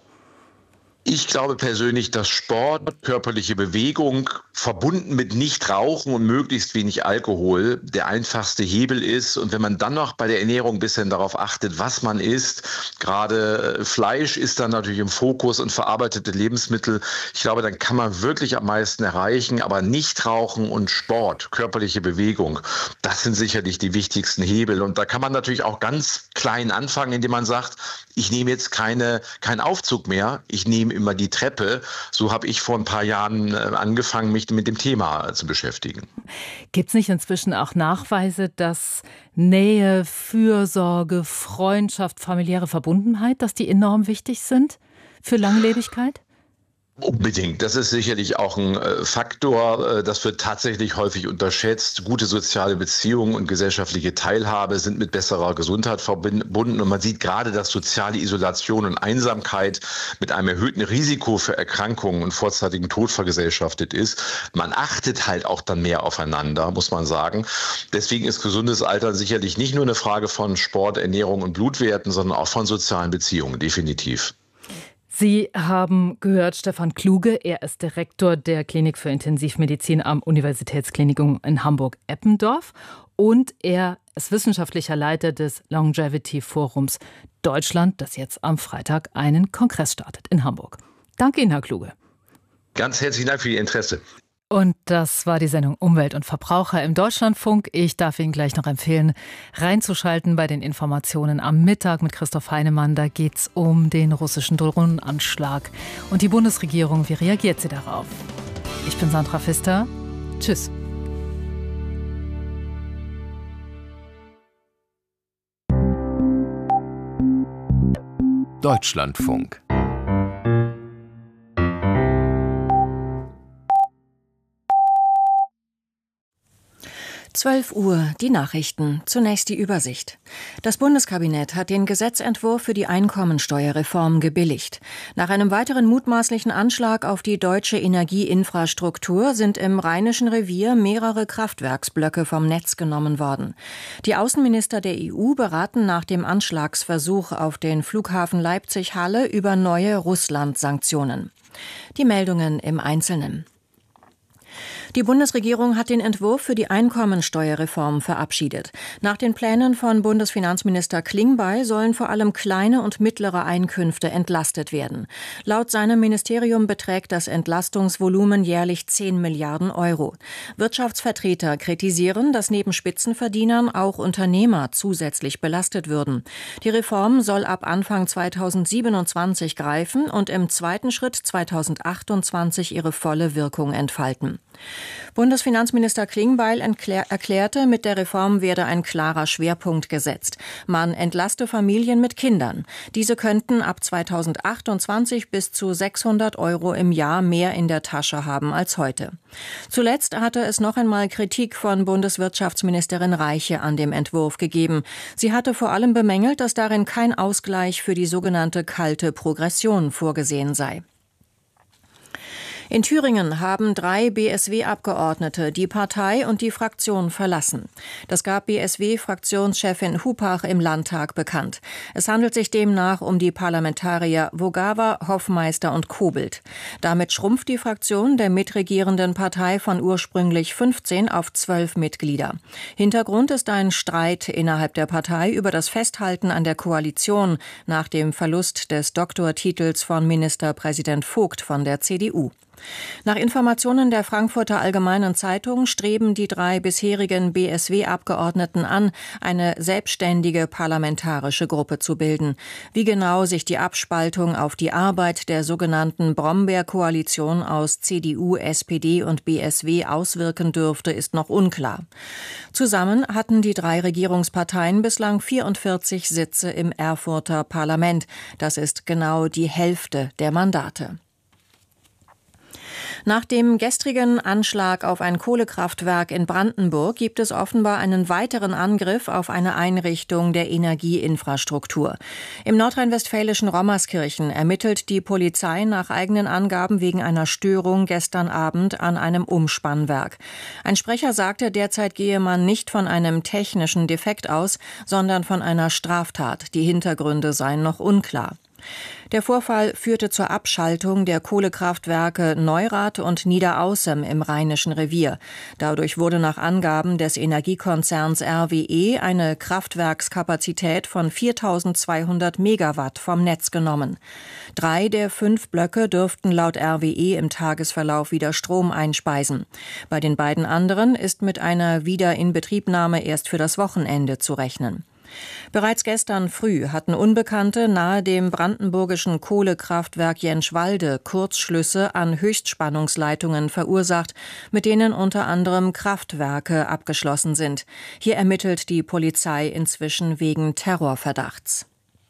Ich glaube persönlich, dass Sport, körperliche Bewegung verbunden mit Nichtrauchen und möglichst wenig Alkohol der einfachste Hebel ist. Und wenn man dann noch bei der Ernährung ein bisschen darauf achtet, was man isst, gerade Fleisch ist dann natürlich im Fokus und verarbeitete Lebensmittel, ich glaube, dann kann man wirklich am meisten erreichen. Aber Nichtrauchen und Sport, körperliche Bewegung, das sind sicherlich die wichtigsten Hebel. Und da kann man natürlich auch ganz klein anfangen, indem man sagt, ich nehme jetzt keinen Aufzug mehr, ich nehme immer die Treppe. So habe ich vor ein paar Jahren angefangen, mich mit dem Thema zu beschäftigen. Gibt es nicht inzwischen auch Nachweise, dass Nähe, Fürsorge, Freundschaft, familiäre Verbundenheit, dass die enorm wichtig sind für Langlebigkeit? Unbedingt. Das ist sicherlich auch ein Faktor. Das wird tatsächlich häufig unterschätzt. Gute soziale Beziehungen und gesellschaftliche Teilhabe sind mit besserer Gesundheit verbunden. Und man sieht gerade, dass soziale Isolation und Einsamkeit mit einem erhöhten Risiko für Erkrankungen und vorzeitigen Tod vergesellschaftet ist. Man achtet halt auch dann mehr aufeinander, muss man sagen. Deswegen ist gesundes Altern sicherlich nicht nur eine Frage von Sport, Ernährung und Blutwerten, sondern auch von sozialen Beziehungen, definitiv. Sie haben gehört, Stefan Kluge, er ist Direktor der Klinik für Intensivmedizin am Universitätsklinikum in Hamburg-Eppendorf und er ist wissenschaftlicher Leiter des Longevity Forums Deutschland, das jetzt am Freitag einen Kongress startet in Hamburg. Danke Ihnen, Herr Kluge. Ganz herzlichen Dank für Ihr Interesse. Und das war die Sendung Umwelt und Verbraucher im Deutschlandfunk. Ich darf Ihnen gleich noch empfehlen, reinzuschalten bei den Informationen am Mittag mit Christoph Heinemann. Da geht es um den russischen Drohnenanschlag. Und die Bundesregierung, wie reagiert sie darauf? Ich bin Sandra Pfister. Tschüss. Deutschlandfunk. 12 Uhr, die Nachrichten. Zunächst die Übersicht. Das Bundeskabinett hat den Gesetzentwurf für die Einkommensteuerreform gebilligt. Nach einem weiteren mutmaßlichen Anschlag auf die deutsche Energieinfrastruktur sind im Rheinischen Revier mehrere Kraftwerksblöcke vom Netz genommen worden. Die Außenminister der EU beraten nach dem Anschlagsversuch auf den Flughafen Leipzig-Halle über neue Russland-Sanktionen. Die Meldungen im Einzelnen. Die Bundesregierung hat den Entwurf für die Einkommensteuerreform verabschiedet. Nach den Plänen von Bundesfinanzminister Klingbeil sollen vor allem kleine und mittlere Einkünfte entlastet werden. Laut seinem Ministerium beträgt das Entlastungsvolumen jährlich 10 Milliarden Euro. Wirtschaftsvertreter kritisieren, dass neben Spitzenverdienern auch Unternehmer zusätzlich belastet würden. Die Reform soll ab Anfang 2027 greifen und im zweiten Schritt 2028 ihre volle Wirkung entfalten. Bundesfinanzminister Klingbeil erklärte, mit der Reform werde ein klarer Schwerpunkt gesetzt. Man entlaste Familien mit Kindern. Diese könnten ab 2028 bis zu 600 Euro im Jahr mehr in der Tasche haben als heute. Zuletzt hatte es noch einmal Kritik von Bundeswirtschaftsministerin Reiche an dem Entwurf gegeben. Sie hatte vor allem bemängelt, dass darin kein Ausgleich für die sogenannte kalte Progression vorgesehen sei. In Thüringen haben 3 BSW-Abgeordnete die Partei und die Fraktion verlassen. Das gab BSW-Fraktionschefin Hupach im Landtag bekannt. Es handelt sich demnach um die Parlamentarier Vogava, Hoffmeister und Kobelt. Damit schrumpft die Fraktion der mitregierenden Partei von ursprünglich 15 auf 12 Mitglieder. Hintergrund ist ein Streit innerhalb der Partei über das Festhalten an der Koalition nach dem Verlust des Doktortitels von Ministerpräsident Vogt von der CDU. Nach Informationen der Frankfurter Allgemeinen Zeitung streben die 3 bisherigen BSW-Abgeordneten an, eine selbstständige parlamentarische Gruppe zu bilden. Wie genau sich die Abspaltung auf die Arbeit der sogenannten Brombeer-Koalition aus CDU, SPD und BSW auswirken dürfte, ist noch unklar. Zusammen hatten die 3 Regierungsparteien bislang 44 Sitze im Erfurter Parlament. Das ist genau die Hälfte der Mandate. Nach dem gestrigen Anschlag auf ein Kohlekraftwerk in Brandenburg gibt es offenbar einen weiteren Angriff auf eine Einrichtung der Energieinfrastruktur. Im nordrhein-westfälischen Rommerskirchen ermittelt die Polizei nach eigenen Angaben wegen einer Störung gestern Abend an einem Umspannwerk. Ein Sprecher sagte, derzeit gehe man nicht von einem technischen Defekt aus, sondern von einer Straftat. Die Hintergründe seien noch unklar. Der Vorfall führte zur Abschaltung der Kohlekraftwerke Neurath und Niederaußem im Rheinischen Revier. Dadurch wurde nach Angaben des Energiekonzerns RWE eine Kraftwerkskapazität von 4.200 Megawatt vom Netz genommen. 3 der 5 Blöcke dürften laut RWE im Tagesverlauf wieder Strom einspeisen. Bei den beiden anderen ist mit einer Wiederinbetriebnahme erst für das Wochenende zu rechnen. Bereits gestern früh hatten Unbekannte nahe dem brandenburgischen Kohlekraftwerk Jenschwalde Kurzschlüsse an Höchstspannungsleitungen verursacht, mit denen unter anderem Kraftwerke abgeschlossen sind. Hier ermittelt die Polizei inzwischen wegen Terrorverdachts.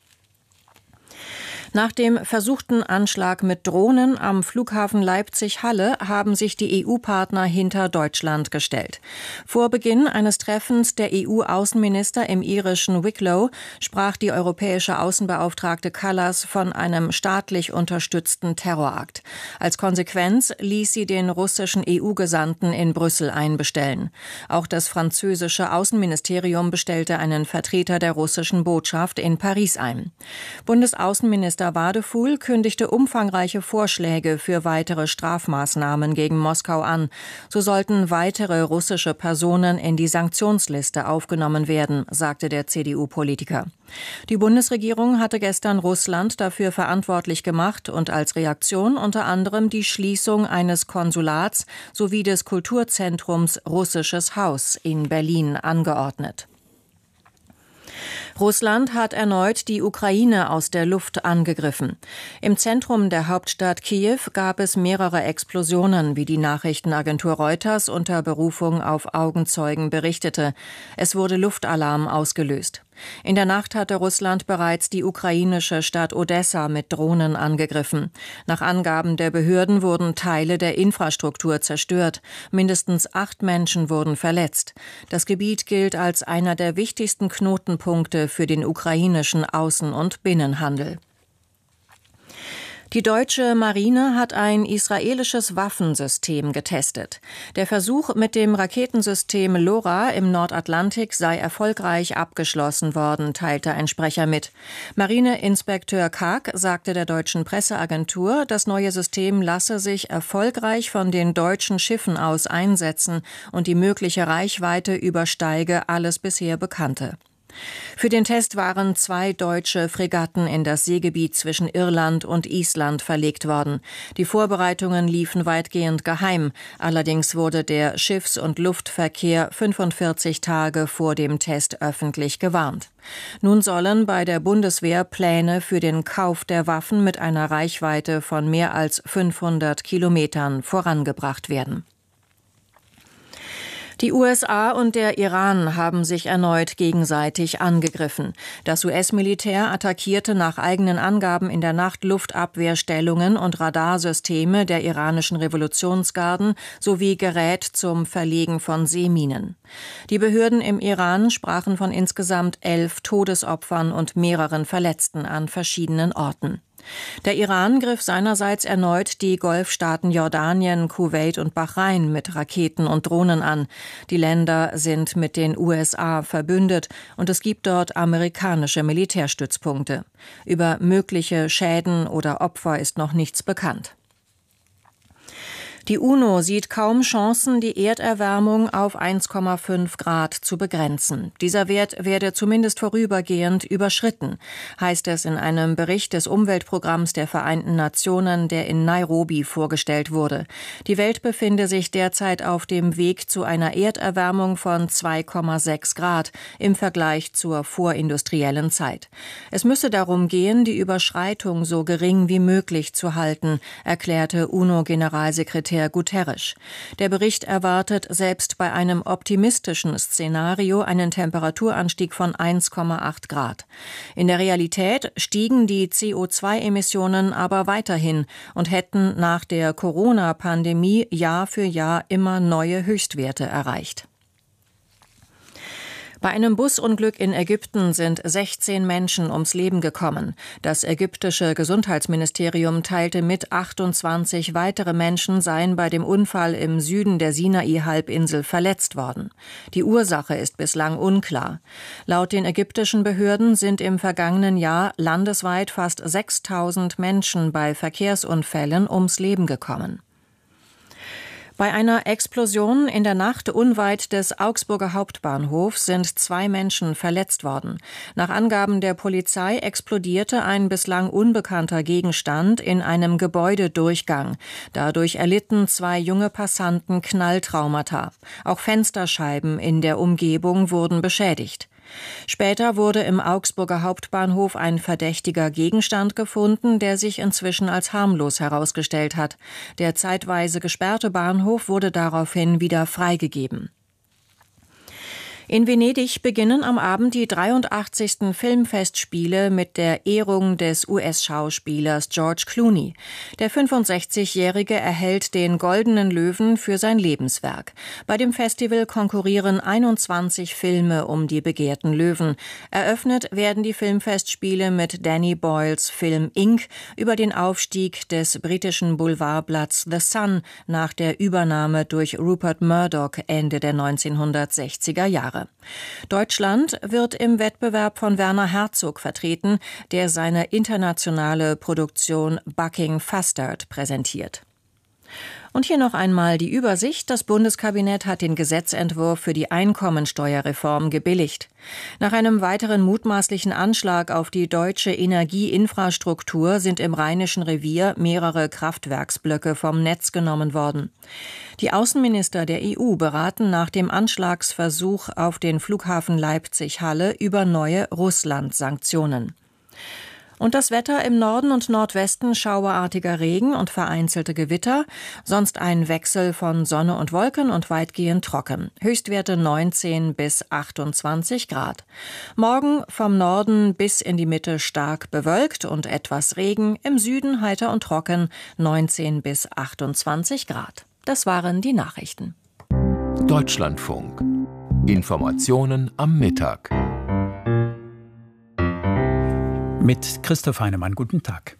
Nach dem versuchten Anschlag mit Drohnen am Flughafen Leipzig-Halle haben sich die EU-Partner hinter Deutschland gestellt. Vor Beginn eines Treffens der EU-Außenminister im irischen Wicklow sprach die europäische Außenbeauftragte Kallas von einem staatlich unterstützten Terrorakt. Als Konsequenz ließ sie den russischen EU-Gesandten in Brüssel einbestellen. Auch das französische Außenministerium bestellte einen Vertreter der russischen Botschaft in Paris ein. Bundesaußenminister Wadefuhl kündigte umfangreiche Vorschläge für weitere Strafmaßnahmen gegen Moskau an. So sollten weitere russische Personen in die Sanktionsliste aufgenommen werden, sagte der CDU-Politiker. Die Bundesregierung hatte gestern Russland dafür verantwortlich gemacht und als Reaktion unter anderem die Schließung eines Konsulats sowie des Kulturzentrums Russisches Haus in Berlin angeordnet. Russland hat erneut die Ukraine aus der Luft angegriffen. Im Zentrum der Hauptstadt Kiew gab es mehrere Explosionen, wie die Nachrichtenagentur Reuters unter Berufung auf Augenzeugen berichtete. Es wurde Luftalarm ausgelöst. In der Nacht hatte Russland bereits die ukrainische Stadt Odessa mit Drohnen angegriffen. Nach Angaben der Behörden wurden Teile der Infrastruktur zerstört. Mindestens 8 Menschen wurden verletzt. Das Gebiet gilt als einer der wichtigsten Knotenpunkte für den ukrainischen Außen- und Binnenhandel. Die deutsche Marine hat ein israelisches Waffensystem getestet. Der Versuch mit dem Raketensystem LoRa im Nordatlantik sei erfolgreich abgeschlossen worden, teilte ein Sprecher mit. Marineinspekteur Karg sagte der deutschen Presseagentur, das neue System lasse sich erfolgreich von den deutschen Schiffen aus einsetzen und die mögliche Reichweite übersteige alles bisher Bekannte. Für den Test waren 2 deutsche Fregatten in das Seegebiet zwischen Irland und Island verlegt worden. Die Vorbereitungen liefen weitgehend geheim. Allerdings wurde der Schiffs- und Luftverkehr 45 Tage vor dem Test öffentlich gewarnt. Nun sollen bei der Bundeswehr Pläne für den Kauf der Waffen mit einer Reichweite von mehr als 500 Kilometern vorangebracht werden. Die USA und der Iran haben sich erneut gegenseitig angegriffen. Das US-Militär attackierte nach eigenen Angaben in der Nacht Luftabwehrstellungen und Radarsysteme der iranischen Revolutionsgarden sowie Gerät zum Verlegen von Seeminen. Die Behörden im Iran sprachen von insgesamt 11 Todesopfern und mehreren Verletzten an verschiedenen Orten. Der Iran griff seinerseits erneut die Golfstaaten Jordanien, Kuwait und Bahrain mit Raketen und Drohnen an. Die Länder sind mit den USA verbündet und es gibt dort amerikanische Militärstützpunkte. Über mögliche Schäden oder Opfer ist noch nichts bekannt. Die UNO sieht kaum Chancen, die Erderwärmung auf 1,5 Grad zu begrenzen. Dieser Wert werde zumindest vorübergehend überschritten, heißt es in einem Bericht des Umweltprogramms der Vereinten Nationen, der in Nairobi vorgestellt wurde. Die Welt befinde sich derzeit auf dem Weg zu einer Erderwärmung von 2,6 Grad im Vergleich zur vorindustriellen Zeit. Es müsse darum gehen, die Überschreitung so gering wie möglich zu halten, erklärte UNO-Generalsekretär Guterres. Der Bericht erwartet selbst bei einem optimistischen Szenario einen Temperaturanstieg von 1,8 Grad. In der Realität stiegen die CO2-Emissionen aber weiterhin und hätten nach der Corona-Pandemie Jahr für Jahr immer neue Höchstwerte erreicht. Bei einem Busunglück in Ägypten sind 16 Menschen ums Leben gekommen. Das ägyptische Gesundheitsministerium teilte mit, 28 weitere Menschen seien bei dem Unfall im Süden der Sinai-Halbinsel verletzt worden. Die Ursache ist bislang unklar. Laut den ägyptischen Behörden sind im vergangenen Jahr landesweit fast 6.000 Menschen bei Verkehrsunfällen ums Leben gekommen. Bei einer Explosion in der Nacht unweit des Augsburger Hauptbahnhofs sind 2 Menschen verletzt worden. Nach Angaben der Polizei explodierte ein bislang unbekannter Gegenstand in einem Gebäudedurchgang. Dadurch erlitten 2 junge Passanten Knalltraumata. Auch Fensterscheiben in der Umgebung wurden beschädigt. Später wurde im Augsburger Hauptbahnhof ein verdächtiger Gegenstand gefunden, der sich inzwischen als harmlos herausgestellt hat. Der zeitweise gesperrte Bahnhof wurde daraufhin wieder freigegeben. In Venedig beginnen am Abend die 83. Filmfestspiele mit der Ehrung des US-Schauspielers George Clooney. Der 65-Jährige erhält den Goldenen Löwen für sein Lebenswerk. Bei dem Festival konkurrieren 21 Filme um die begehrten Löwen. Eröffnet werden die Filmfestspiele mit Danny Boyles Film Inc. über den Aufstieg des britischen Boulevardblatts The Sun nach der Übernahme durch Rupert Murdoch Ende der 1960er Jahre. Deutschland wird im Wettbewerb von Werner Herzog vertreten, der seine internationale Produktion Bucking Fastard präsentiert. Und hier noch einmal die Übersicht. Das Bundeskabinett hat den Gesetzentwurf für die Einkommensteuerreform gebilligt. Nach einem weiteren mutmaßlichen Anschlag auf die deutsche Energieinfrastruktur sind im Rheinischen Revier mehrere Kraftwerksblöcke vom Netz genommen worden. Die Außenminister der EU beraten nach dem Anschlagsversuch auf den Flughafen Leipzig-Halle über neue Russland-Sanktionen. Und das Wetter: im Norden und Nordwesten schauerartiger Regen und vereinzelte Gewitter, sonst ein Wechsel von Sonne und Wolken und weitgehend trocken. Höchstwerte 19 bis 28 Grad. Morgen vom Norden bis in die Mitte stark bewölkt und etwas Regen, im Süden heiter und trocken, 19 bis 28 Grad. Das waren die Nachrichten. Deutschlandfunk. Informationen am Mittag. Mit Christoph Heinemann, guten Tag.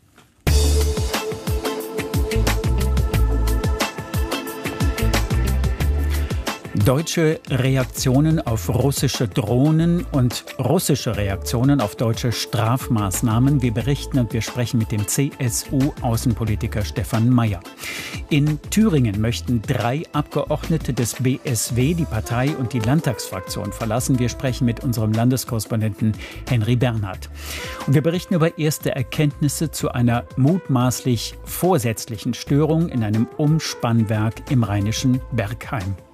Deutsche Reaktionen auf russische Drohnen und russische Reaktionen auf deutsche Strafmaßnahmen. Wir berichten und wir sprechen mit dem CSU-Außenpolitiker Stefan Mayer. In Thüringen möchten 3 Abgeordnete des BSW die Partei und die Landtagsfraktion verlassen. Wir sprechen mit unserem Landeskorrespondenten Henry Bernhard. Und wir berichten über erste Erkenntnisse zu einer mutmaßlich vorsätzlichen Störung in einem Umspannwerk im rheinischen Bergheim.